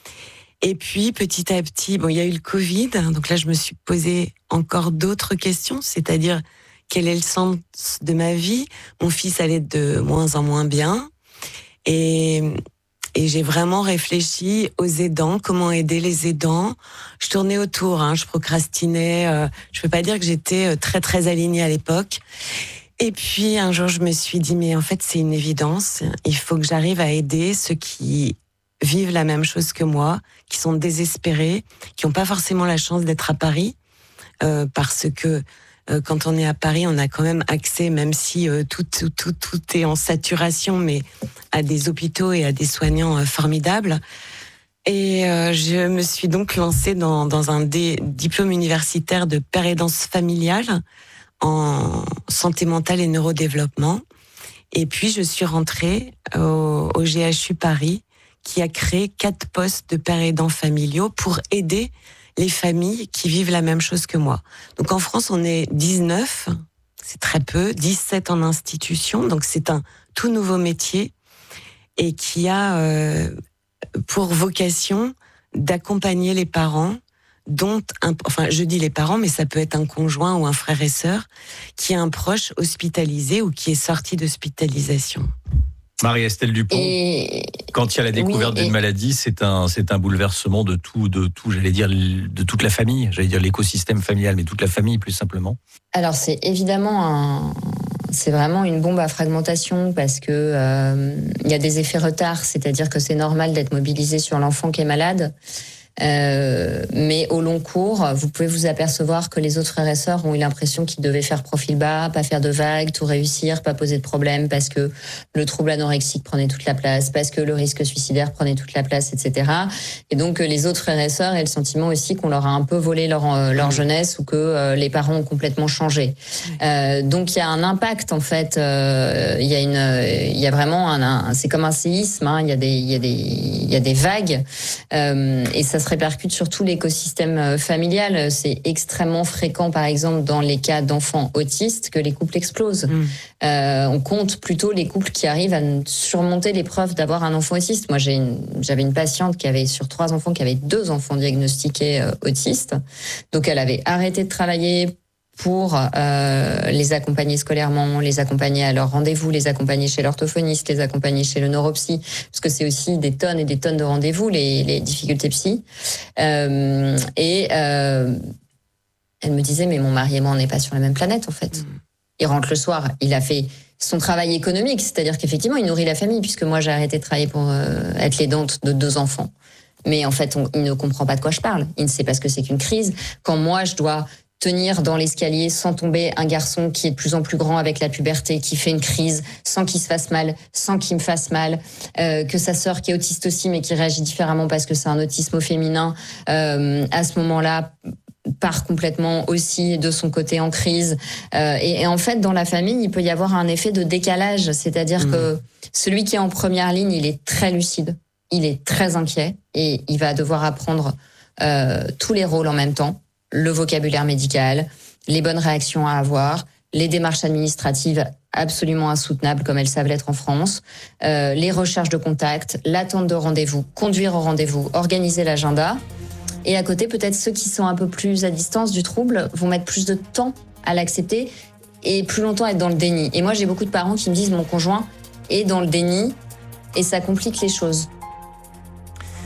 Et puis, petit à petit, bon, il y a eu le Covid, donc là, je me suis posé encore d'autres questions, c'est-à-dire, quel est le sens de ma vie? Mon fils allait de moins en moins bien, et, et j'ai vraiment réfléchi aux aidants, comment aider les aidants. Je tournais autour, hein, je procrastinais, euh, je peux pas dire que j'étais très, très alignée à l'époque. Et puis, un jour, je me suis dit, mais en fait, c'est une évidence, il faut que j'arrive à aider ceux qui vivent la même chose que moi, qui sont désespérés, qui n'ont pas forcément la chance d'être à Paris, euh, parce que euh, quand on est à Paris, on a quand même accès, même si euh, tout, tout, tout, tout est en saturation, mais à des hôpitaux et à des soignants euh, formidables. Et euh, je me suis donc lancée dans, dans un dé, diplôme universitaire de père aidance familiale en santé mentale et neurodéveloppement. Et puis, je suis rentrée au, au G H U Paris, qui a créé quatre postes de pères aidants familiaux pour aider les familles qui vivent la même chose que moi. Donc en France, on est dix-neuf, c'est très peu, dix-sept en institution, donc c'est un tout nouveau métier et qui a euh, pour vocation d'accompagner les parents, dont un, enfin je dis les parents, mais ça peut être un conjoint ou un frère et sœur, qui a un proche hospitalisé ou qui est sorti d'hospitalisation. Marie-Estelle Dupont, et... quand il y a la découverte oui, et... d'une maladie, c'est un, c'est un bouleversement de tout, de tout, j'allais dire, de toute la famille, j'allais dire l'écosystème familial, mais toute la famille plus simplement. Alors c'est évidemment un, c'est vraiment une bombe à fragmentation parce que euh, il y a des effets retard, c'est-à-dire que c'est normal d'être mobilisé sur l'enfant qui est malade. Euh, mais au long cours, vous pouvez vous apercevoir que les autres frères et sœurs ont eu l'impression qu'ils devaient faire profil bas, pas faire de vagues, tout réussir, pas poser de problème parce que le trouble anorexique prenait toute la place, parce que le risque suicidaire prenait toute la place, et cetera. Et donc les autres frères et sœurs aient le sentiment aussi qu'on leur a un peu volé leur, euh, leur jeunesse ou que euh, les parents ont complètement changé. Euh, donc il y a un impact en fait. Euh, il y a une, il y a vraiment un, un c'est comme un séisme. Hein, il y a des, il y a des, il y a des vagues euh, et ça se répercute sur tout l'écosystème familial. C'est extrêmement fréquent, par exemple, dans les cas d'enfants autistes, que les couples explosent. Mmh. Euh, on compte plutôt les couples qui arrivent à surmonter l'épreuve d'avoir un enfant autiste. Moi, j'ai une, j'avais une patiente qui avait, sur trois enfants, qui avait deux enfants diagnostiqués euh, autistes. Donc, elle avait arrêté de travailler pour euh, les accompagner scolairement, les accompagner à leur rendez-vous, les accompagner chez l'orthophoniste, les accompagner chez le neuropsy, parce que c'est aussi des tonnes et des tonnes de rendez-vous, les, les difficultés psy. Euh, et euh, elle me disait, mais mon mari et moi, on n'est pas sur la même planète, en fait. Il rentre le soir, il a fait son travail économique, c'est-à-dire qu'effectivement, il nourrit la famille, puisque moi, j'ai arrêté de travailler pour euh, être l'aidante de deux enfants. Mais en fait, on, il ne comprend pas de quoi je parle. Il ne sait pas ce que c'est qu'une crise. Quand moi, je dois tenir dans l'escalier sans tomber un garçon qui est de plus en plus grand avec la puberté, qui fait une crise sans qu'il se fasse mal, sans qu'il me fasse mal, euh, que sa sœur qui est autiste aussi mais qui réagit différemment parce que c'est un autisme au féminin, euh, à ce moment-là part complètement aussi de son côté en crise. Euh, et, et en fait, dans la famille, il peut y avoir un effet de décalage, c'est-à-dire mmh. que celui qui est en première ligne, il est très lucide, il est très inquiet et il va devoir apprendre euh, tous les rôles en même temps. Le vocabulaire médical, les bonnes réactions à avoir, les démarches administratives absolument insoutenables comme elles savent l'être en France, euh, les recherches de contacts, l'attente de rendez-vous, conduire au rendez-vous, organiser l'agenda. Et à côté, peut-être ceux qui sont un peu plus à distance du trouble vont mettre plus de temps à l'accepter et plus longtemps être dans le déni. Et moi, j'ai beaucoup de parents qui me disent « mon conjoint est dans le déni » et ça complique les choses.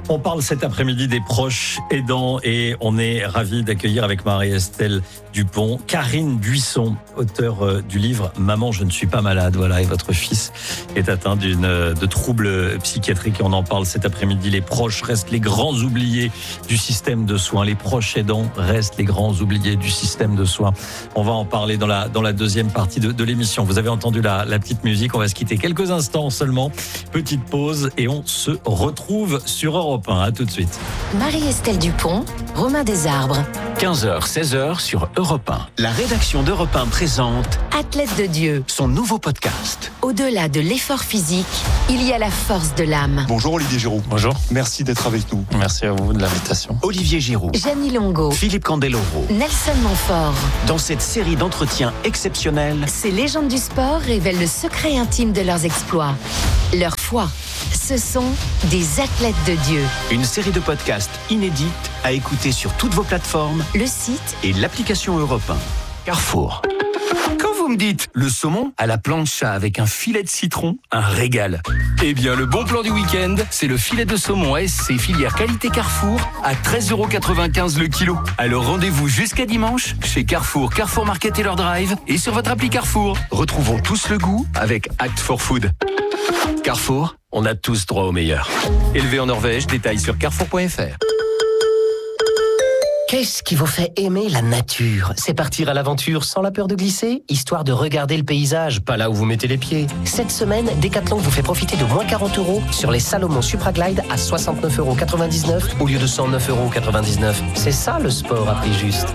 On parle cet après-midi des proches aidants et on est ravis d'accueillir avec Marie-Estelle Dupont, Karine Buisson, auteure du livre « Maman, je ne suis pas malade ». Voilà, et votre fils est atteint d'une, de troubles psychiatriques et on en parle cet après-midi. Les proches restent les grands oubliés du système de soins. Les proches aidants restent les grands oubliés du système de soins. On va en parler dans la, dans la deuxième partie de, de l'émission. Vous avez entendu la, la petite musique. On va se quitter quelques instants seulement. Petite pause et on se retrouve sur Europe un. À tout de suite. Marie-Estelle Dupont, Romain Desarbres. quinze heures, seize heures sur Europe un. La rédaction d'Europe un présente Athlète de Dieu. Son nouveau podcast. Au-delà de l'effort physique, il y a la force de l'âme. Bonjour Olivier Giroud. Bonjour. Merci d'être avec nous. Merci à vous de l'invitation. Olivier Giroud. Gianni Longo. Philippe Candeloro. Nelson Montfort. Dans cette série d'entretiens exceptionnels, ces légendes du sport révèlent le secret intime de leurs exploits. Leur foi. Ce sont des athlètes de Dieu. Une série de podcasts inédites à écouter sur toutes vos plateformes, le site et l'application Europe un. Carrefour. Quand vous me dites le saumon à la plancha avec un filet de citron, un régal. Eh bien, le bon plan du week-end, c'est le filet de saumon S C filière qualité Carrefour à treize euros quatre-vingt-quinze le kilo. Alors rendez-vous jusqu'à dimanche chez Carrefour, Carrefour Market et leur drive et sur votre appli Carrefour. Retrouvons tous le goût avec Act for Food. Carrefour, on a tous droit au meilleur. Élevé en Norvège, détails sur carrefour point f r. Qu'est-ce qui vous fait aimer la nature? C'est partir à l'aventure sans la peur de glisser, histoire de regarder le paysage, pas là où vous mettez les pieds. Cette semaine, Decathlon vous fait profiter de moins quarante euros sur les Salomon Supraglide à soixante-neuf euros quatre-vingt-dix-neuf au lieu de cent neuf euros quatre-vingt-dix-neuf. C'est ça le sport à prix juste.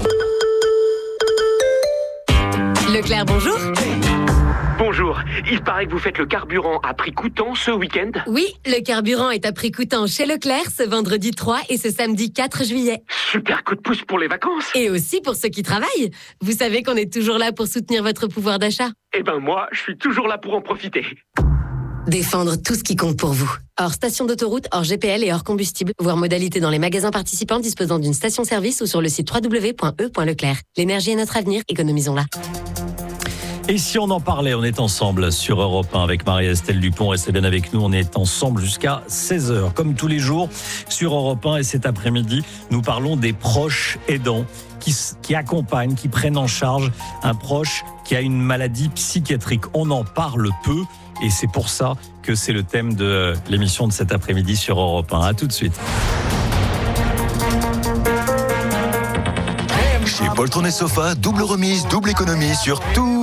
Leclerc, bonjour. Bonjour, il paraît que vous faites le carburant à prix coûtant ce week-end? Oui, le carburant est à prix coûtant chez Leclerc ce vendredi trois et ce samedi quatre juillet. Super coup de pouce pour les vacances. Et aussi pour ceux qui travaillent. Vous savez qu'on est toujours là pour soutenir votre pouvoir d'achat. Eh ben moi, je suis toujours là pour en profiter. Défendre tout ce qui compte pour vous. Hors station d'autoroute, hors G P L et hors combustible. Voir modalité dans les magasins participants disposant d'une station-service ou sur le site w w w point e point leclerc. L'énergie est notre avenir, économisons-la. Et si on en parlait, on est ensemble sur Europe un avec Marie-Estelle Dupont. Restez bien avec nous, on est ensemble jusqu'à seize heures, comme tous les jours sur Europe un. Et cet après-midi, nous parlons des proches aidants qui, qui accompagnent, qui prennent en charge un proche qui a une maladie psychiatrique. On en parle peu et c'est pour ça que c'est le thème de l'émission de cet après-midi sur Europe un. À tout de suite. Chez Poltron et Sofa, double remise, double économie sur tout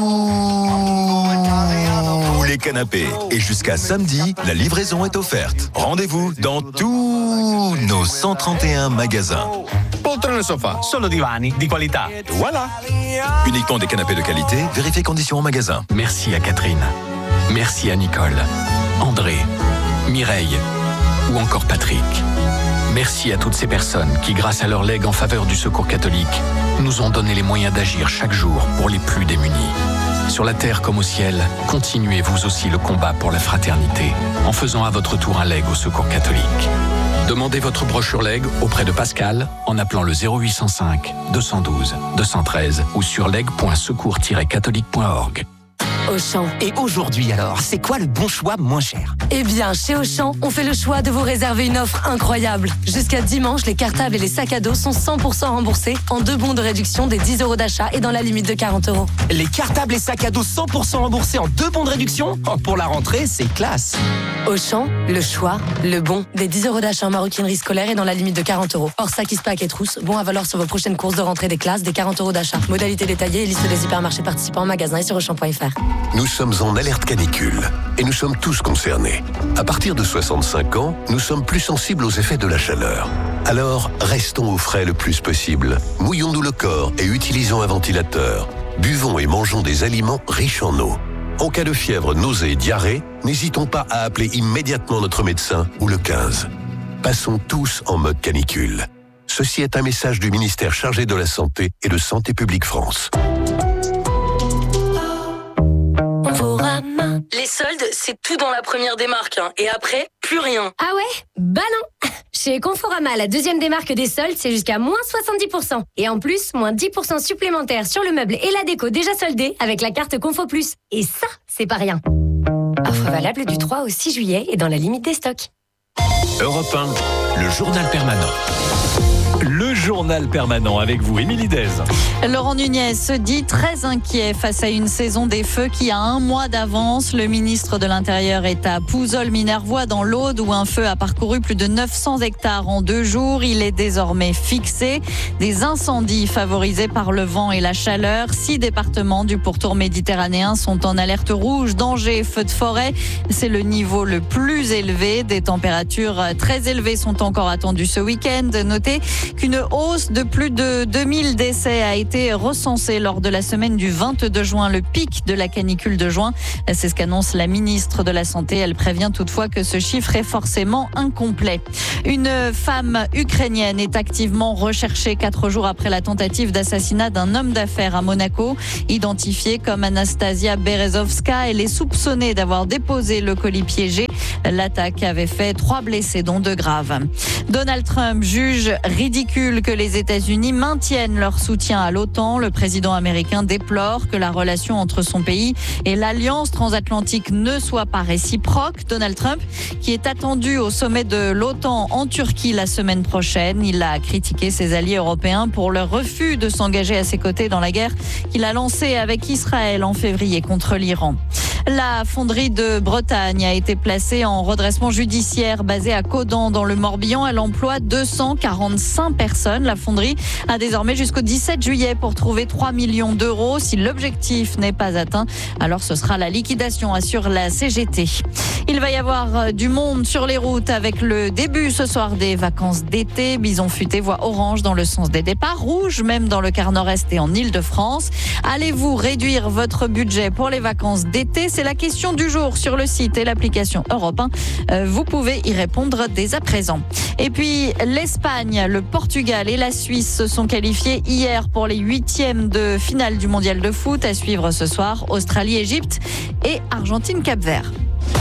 les canapés. Et jusqu'à samedi, la livraison est offerte. Rendez-vous dans tous nos cent trente et un magasins. Poltrone Sofa, solo divani di qualità. Voilà. Uniquement des canapés de qualité, vérifiez conditions en magasin. Merci à Catherine. Merci à Nicole, André, Mireille ou encore Patrick. Merci à toutes ces personnes qui, grâce à leur legs en faveur du Secours catholique, nous ont donné les moyens d'agir chaque jour pour les plus démunis. Sur la terre comme au ciel, continuez vous aussi le combat pour la fraternité en faisant à votre tour un leg au Secours catholique. Demandez votre brochure leg auprès de Pascal en appelant le zéro huit cent cinq deux cent douze deux cent treize ou sur leg point secours tiret catholique point org. Auchan. Et aujourd'hui alors, c'est quoi le bon choix moins cher? Eh bien, chez Auchan, on fait le choix de vous réserver une offre incroyable. Jusqu'à dimanche, les cartables et les sacs à dos sont cent pour cent remboursés en deux bons de réduction des dix euros d'achat et dans la limite de quarante euros. Les cartables et sacs à dos cent pour cent remboursés en deux bons de réduction? Oh, pour la rentrée, c'est classe. Auchan, le choix, le bon, des dix euros d'achat en maroquinerie scolaire et dans la limite de quarante euros. Hors sac, pack et trousse, bon à valoir sur vos prochaines courses de rentrée des classes, des quarante euros d'achat. Modalité détaillée et liste des hypermarchés participants en magasin et sur auchan point f r. Nous sommes en alerte canicule et nous sommes tous concernés. À partir de soixante-cinq ans, nous sommes plus sensibles aux effets de la chaleur. Alors, restons au frais le plus possible. Mouillons-nous le corps et utilisons un ventilateur. Buvons et mangeons des aliments riches en eau. En cas de fièvre, nausée, diarrhée, n'hésitons pas à appeler immédiatement notre médecin ou le quinze. Passons tous en mode canicule. Ceci est un message du ministère chargé de la Santé et de Santé publique France. Les soldes, c'est tout dans la première démarque. Hein. Et après, plus rien. Ah ouais? Bah non. Chez Conforama, la deuxième démarque des soldes, c'est jusqu'à moins soixante-dix pour cent. Et en plus, moins dix pour cent supplémentaires sur le meuble et la déco déjà soldés avec la carte Confo Plus. Et ça, c'est pas rien. Offre valable du trois au six juillet et dans la limite des stocks. Europe un, le journal permanent. Le journal permanent avec vous, Émilie Dez. Laurent Nunez se dit très inquiet face à une saison des feux qui a un mois d'avance. Le ministre de l'Intérieur est à Pouzol-Minervois dans l'Aude où un feu a parcouru plus de neuf cents hectares en deux jours. Il est désormais fixé. Des incendies favorisés par le vent et la chaleur. Six départements du pourtour méditerranéen sont en alerte rouge, danger, feu de forêt. C'est le niveau le plus élevé. Des températures très élevées sont encore attendues ce week-end. Notez qu'une hausse de plus de deux mille décès a été recensée lors de la semaine du vingt-deux juin, le pic de la canicule de juin. C'est ce qu'annonce la ministre de la Santé. Elle prévient toutefois que ce chiffre est forcément incomplet. Une femme ukrainienne est activement recherchée quatre jours après la tentative d'assassinat d'un homme d'affaires à Monaco. Identifiée comme Anastasia Berezovska, elle est soupçonnée d'avoir déposé le colis piégé. L'attaque avait fait trois blessés, dont deux graves. Donald Trump juge ridicule que les États-Unis maintiennent leur soutien à l'OTAN. Le président américain déplore que la relation entre son pays et l'alliance transatlantique ne soit pas réciproque. Donald Trump, qui est attendu au sommet de l'OTAN en Turquie la semaine prochaine, il a critiqué ses alliés européens pour leur refus de s'engager à ses côtés dans la guerre qu'il a lancée avec Israël en février contre l'Iran. La fonderie de Bretagne a été placée en redressement judiciaire basée à Caudan dans le Morbihan. Elle emploie deux cent quarante-cinq personnes. La fonderie a désormais jusqu'au dix-sept juillet pour trouver trois millions d'euros. Si l'objectif n'est pas atteint, alors ce sera la liquidation, assure la C G T. Il va y avoir du monde sur les routes avec le début ce soir des vacances d'été. Bison futé voit orange dans le sens des départs, rouge même dans le quart nord-est et en Île-de-France. Allez-vous réduire votre budget pour les vacances d'été ? C'est la question du jour sur le site et l'application Europe un. Vous pouvez y répondre dès à présent. Et puis l'Espagne, le Portugal et la Suisse se sont qualifiés hier pour les huitièmes de finale du mondial de foot. À suivre ce soir, Australie, Égypte et Argentine, Cap-Vert.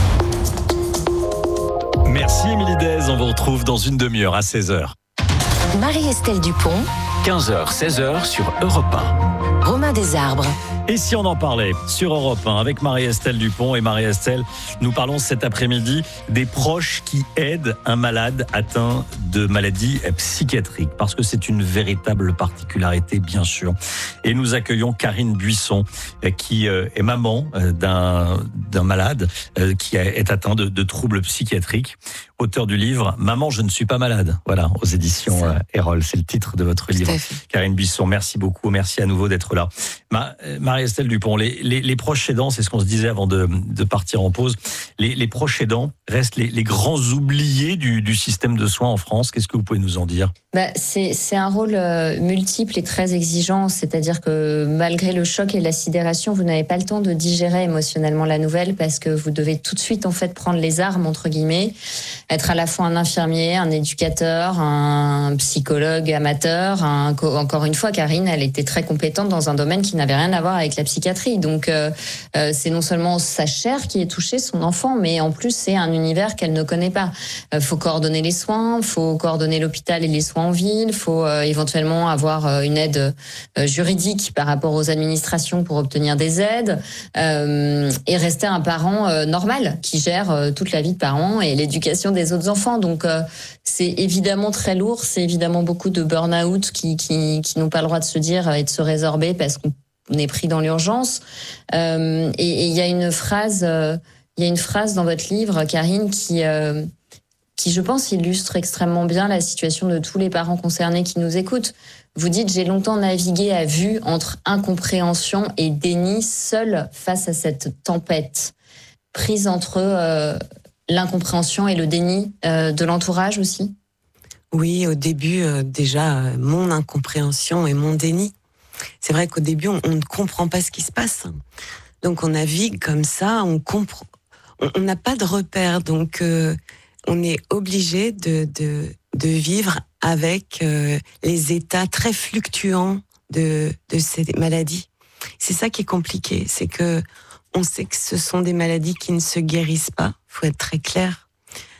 Merci Émilie Dez, on vous retrouve dans une demi-heure à seize heures. Marie-Estelle Dupont. quinze heures, seize heures sur Europe un. Romain Desarbres. Et si on en parlait sur Europe un avec Marie-Estelle Dupont et Marie-Estelle, nous parlons cet après-midi des proches qui aident un malade atteint de maladie psychiatrique, parce que c'est une véritable particularité, bien sûr. Et nous accueillons Karine Buisson, qui est maman d'un, d'un malade qui est atteint de, de troubles psychiatriques. Auteur du livre « Maman, je ne suis pas malade », voilà, aux éditions euh, Erol. C'est le titre de votre livre. Karine Buisson, merci beaucoup. Merci à nouveau d'être là. Ma, Marie-Estelle Dupont, les, les, les proches aidants, c'est ce qu'on se disait avant de, de partir en pause, les, les proches aidants restent les, les grands oubliés du, du système de soins en France. Qu'est-ce que vous pouvez nous en dire ? Bah, c'est, c'est un rôle euh, multiple et très exigeant, c'est-à-dire que malgré le choc et la sidération, vous n'avez pas le temps de digérer émotionnellement la nouvelle parce que vous devez tout de suite en fait prendre les armes, entre guillemets, être à la fois un infirmier, un éducateur, un psychologue amateur. Un, encore une fois, Karine, elle était très compétente dans un domaine qui n'avait rien à voir avec la psychiatrie. Donc, euh, euh, c'est non seulement sa chair qui est touchée, son enfant, mais en plus, c'est un univers qu'elle ne connaît pas. Il euh, faut coordonner les soins, il faut coordonner l'hôpital et les soins en ville, il faut euh, éventuellement avoir euh, une aide euh, juridique par rapport aux administrations pour obtenir des aides euh, et rester un parent euh, normal qui gère euh, toute la vie de parent et l'éducation des autres enfants. Donc euh, c'est évidemment très lourd, c'est évidemment beaucoup de burn-out qui, qui, qui n'ont pas le droit de se dire et de se résorber parce qu'on est pris dans l'urgence. Euh, et il y a une phrase, euh, il y a une phrase dans votre livre, Karine, qui euh, qui, je pense, illustre extrêmement bien la situation de tous les parents concernés qui nous écoutent. Vous dites « J'ai longtemps navigué à vue entre incompréhension et déni, seule face à cette tempête. » Prise entre euh, l'incompréhension et le déni euh, de l'entourage aussi ? Oui, au début, euh, déjà, euh, mon incompréhension et mon déni. C'est vrai qu'au début, on, on ne comprend pas ce qui se passe. Donc, on navigue comme ça, on comprend, on n'a pas de repères. Donc, euh, on est obligé de, de, de vivre avec euh, les états très fluctuants de, de ces maladies. C'est ça qui est compliqué, c'est que on sait que ce sont des maladies qui ne se guérissent pas, faut être très clair.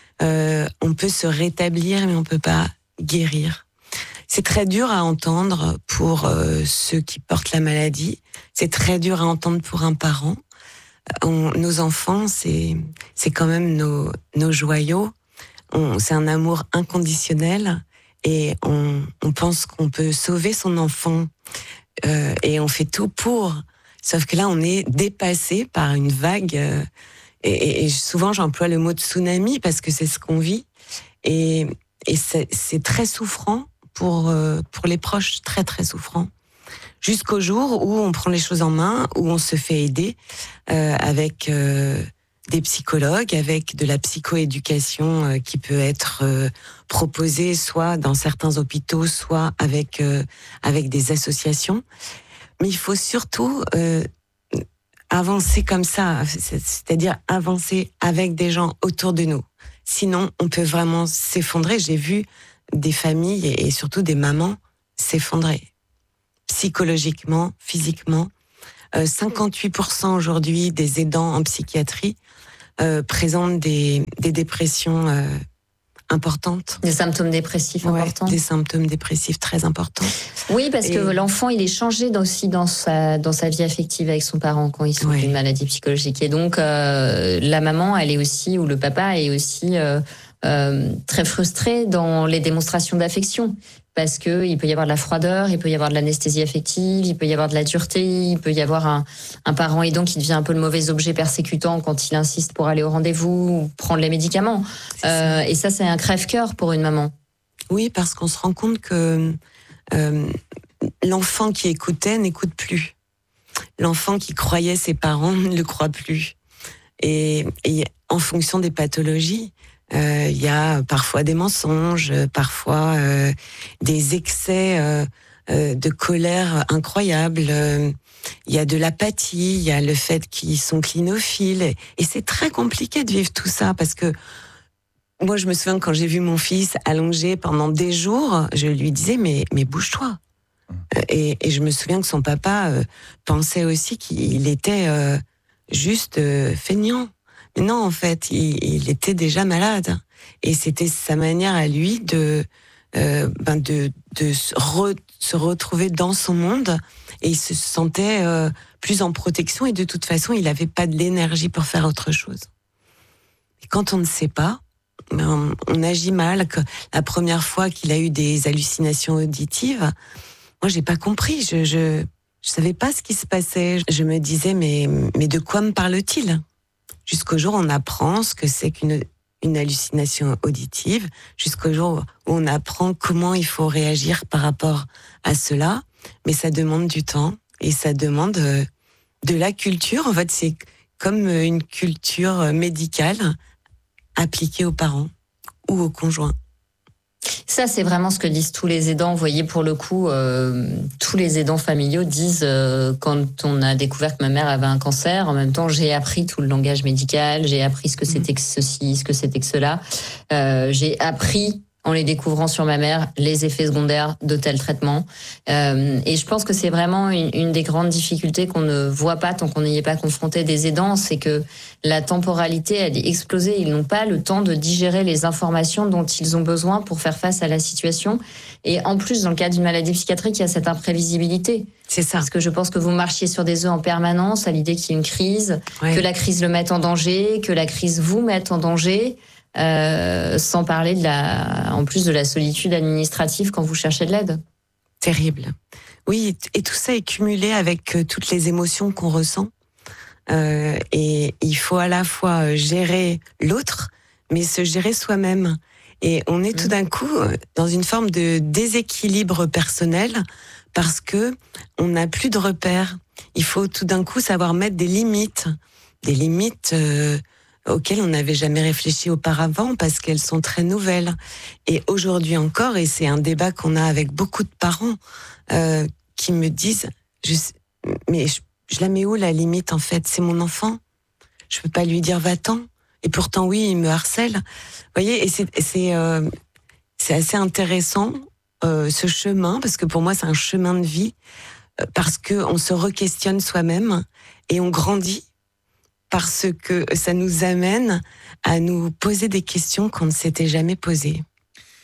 Euh, on peut se rétablir, mais on peut pas guérir. C'est très dur à entendre pour euh, ceux qui portent la maladie. C'est très dur à entendre pour un parent. On, nos enfants, c'est c'est quand même nos nos joyaux. on, c'est un amour inconditionnel et on, on pense qu'on peut sauver son enfant euh, et on fait tout pour. Sauf que là, on est dépassé par une vague euh, et, et souvent j'emploie le mot de tsunami parce que c'est ce qu'on vit et, et c'est, c'est très souffrant pour, euh, pour les proches, très très souffrant. Jusqu'au jour où on prend les choses en main, où on se fait aider euh, avec euh, des psychologues, avec de la psychoéducation euh, qui peut être euh, proposée soit dans certains hôpitaux, soit avec euh, avec des associations. Mais il faut surtout euh, avancer comme ça, c'est-à-dire avancer avec des gens autour de nous. Sinon, on peut vraiment s'effondrer. J'ai vu des familles et surtout des mamans s'effondrer. Psychologiquement, physiquement. Euh, cinquante-huit pour cent aujourd'hui des aidants en psychiatrie euh, présentent des, des dépressions euh, importantes. Des symptômes dépressifs ouais, importants. Des symptômes dépressifs très importants. Oui, parce Et... que l'enfant, il est changé aussi dans sa, dans sa vie affective avec son parent quand il souffre ouais. d'une maladie psychologique. Et donc, euh, la maman, elle est aussi, ou le papa est aussi euh, euh, très frustré dans les démonstrations d'affection. Parce que il peut y avoir de la froideur, il peut y avoir de l'anesthésie affective, il peut y avoir de la dureté, il peut y avoir un, un parent aidant qui devient un peu le mauvais objet persécutant quand il insiste pour aller au rendez-vous ou prendre les médicaments. Euh, et ça, c'est un crève-cœur pour une maman. Oui, parce qu'on se rend compte que euh, l'enfant qui écoutait n'écoute plus. L'enfant qui croyait ses parents ne le croit plus. Et, et en fonction des pathologies, il euh, y a parfois des mensonges, parfois euh, des excès euh, euh, de colère incroyables. Il euh, y a de l'apathie, il y a le fait qu'ils sont clinophiles. Et, et c'est très compliqué de vivre tout ça parce que moi, je me souviens quand j'ai vu mon fils allongé pendant des jours, je lui disais mais mais bouge-toi. Et, et je me souviens que son papa euh, pensait aussi qu'il était euh, juste euh, feignant. Non, en fait, il, il était déjà malade. Et c'était sa manière à lui de, euh, ben de, de se, re, se retrouver dans son monde. Et il se sentait euh, plus en protection. Et de toute façon, il n'avait pas de l'énergie pour faire autre chose. Et quand on ne sait pas, on, on agit mal. La première fois qu'il a eu des hallucinations auditives, moi, j'ai pas compris. Je, je, je savais pas ce qui se passait. Je me disais, mais, mais de quoi me parle-t-il ? Jusqu'au jour où on apprend ce que c'est qu'une une hallucination auditive, jusqu'au jour où on apprend comment il faut réagir par rapport à cela. Mais ça demande du temps et ça demande de la culture. En fait, c'est comme une culture médicale appliquée aux parents ou aux conjoints. Ça, c'est vraiment ce que disent tous les aidants. Vous voyez, pour le coup, euh, tous les aidants familiaux disent, euh, quand on a découvert que ma mère avait un cancer, en même temps, j'ai appris tout le langage médical, j'ai appris ce que c'était que ceci, ce que c'était que cela. Euh, j'ai appris, en les découvrant sur ma mère, les effets secondaires de tel traitement. Euh, et je pense que c'est vraiment une, une des grandes difficultés qu'on ne voit pas tant qu'on n'y est pas confronté des aidants, c'est que la temporalité, elle est explosée. Ils n'ont pas le temps de digérer les informations dont ils ont besoin pour faire face à la situation. Et en plus, dans le cas d'une maladie psychiatrique, il y a cette imprévisibilité. C'est ça. Parce que je pense que vous marchiez sur des œufs en permanence à l'idée qu'il y ait une crise, ouais. que la crise le mette en danger, que la crise vous mette en danger. Euh, sans parler de la, en plus de la solitude administrative quand vous cherchez de l'aide. Terrible. Oui, et tout ça est cumulé avec toutes les émotions qu'on ressent. Euh, et il faut à la fois gérer l'autre, mais se gérer soi-même. Et on est tout d'un coup dans une forme de déséquilibre personnel parce que on n'a plus de repères. Il faut tout d'un coup savoir mettre des limites, des limites euh, auxquelles on n'avait jamais réfléchi auparavant parce qu'elles sont très nouvelles. Et aujourd'hui encore, et c'est un débat qu'on a avec beaucoup de parents euh, qui me disent, je, mais je, je la mets où la limite en fait ? C'est mon enfant, je peux pas lui dire va-t'en. Et pourtant oui, il me harcèle. Vous voyez, et c'est c'est euh, c'est assez intéressant euh, ce chemin parce que pour moi c'est un chemin de vie euh, parce que on se re-questionne soi-même et on grandit. Parce que ça nous amène à nous poser des questions qu'on ne s'était jamais posées.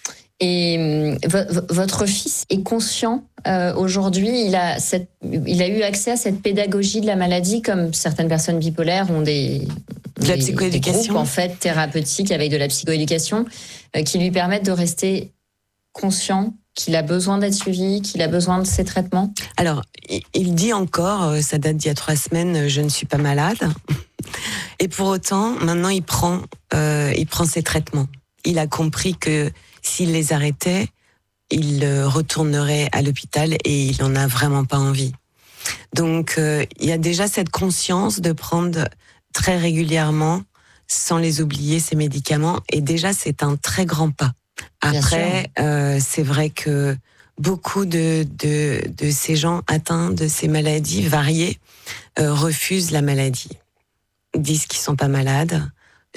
Et euh, v- votre fils est conscient euh, aujourd'hui, il a, cette, il a eu accès à cette pédagogie de la maladie, comme certaines personnes bipolaires ont des, de la des, psychoéducation. des groupes en fait, thérapeutiques avec de la psychoéducation euh, qui lui permettent de rester conscient qu'il a besoin d'être suivi, qu'il a besoin de ses traitements. Alors, il dit encore, ça date d'il y a trois semaines, je ne suis pas malade. Et pour autant, maintenant, il prend, euh, il prend ses traitements. Il a compris que s'il les arrêtait, il retournerait à l'hôpital et il n'en a vraiment pas envie. Donc, euh, il y a déjà cette conscience de prendre très régulièrement, sans les oublier, ses médicaments. Et déjà, c'est un très grand pas. Après, euh, c'est vrai que beaucoup de, de, de ces gens atteints de ces maladies variées euh, refusent la maladie. Disent qu'ils sont pas malades.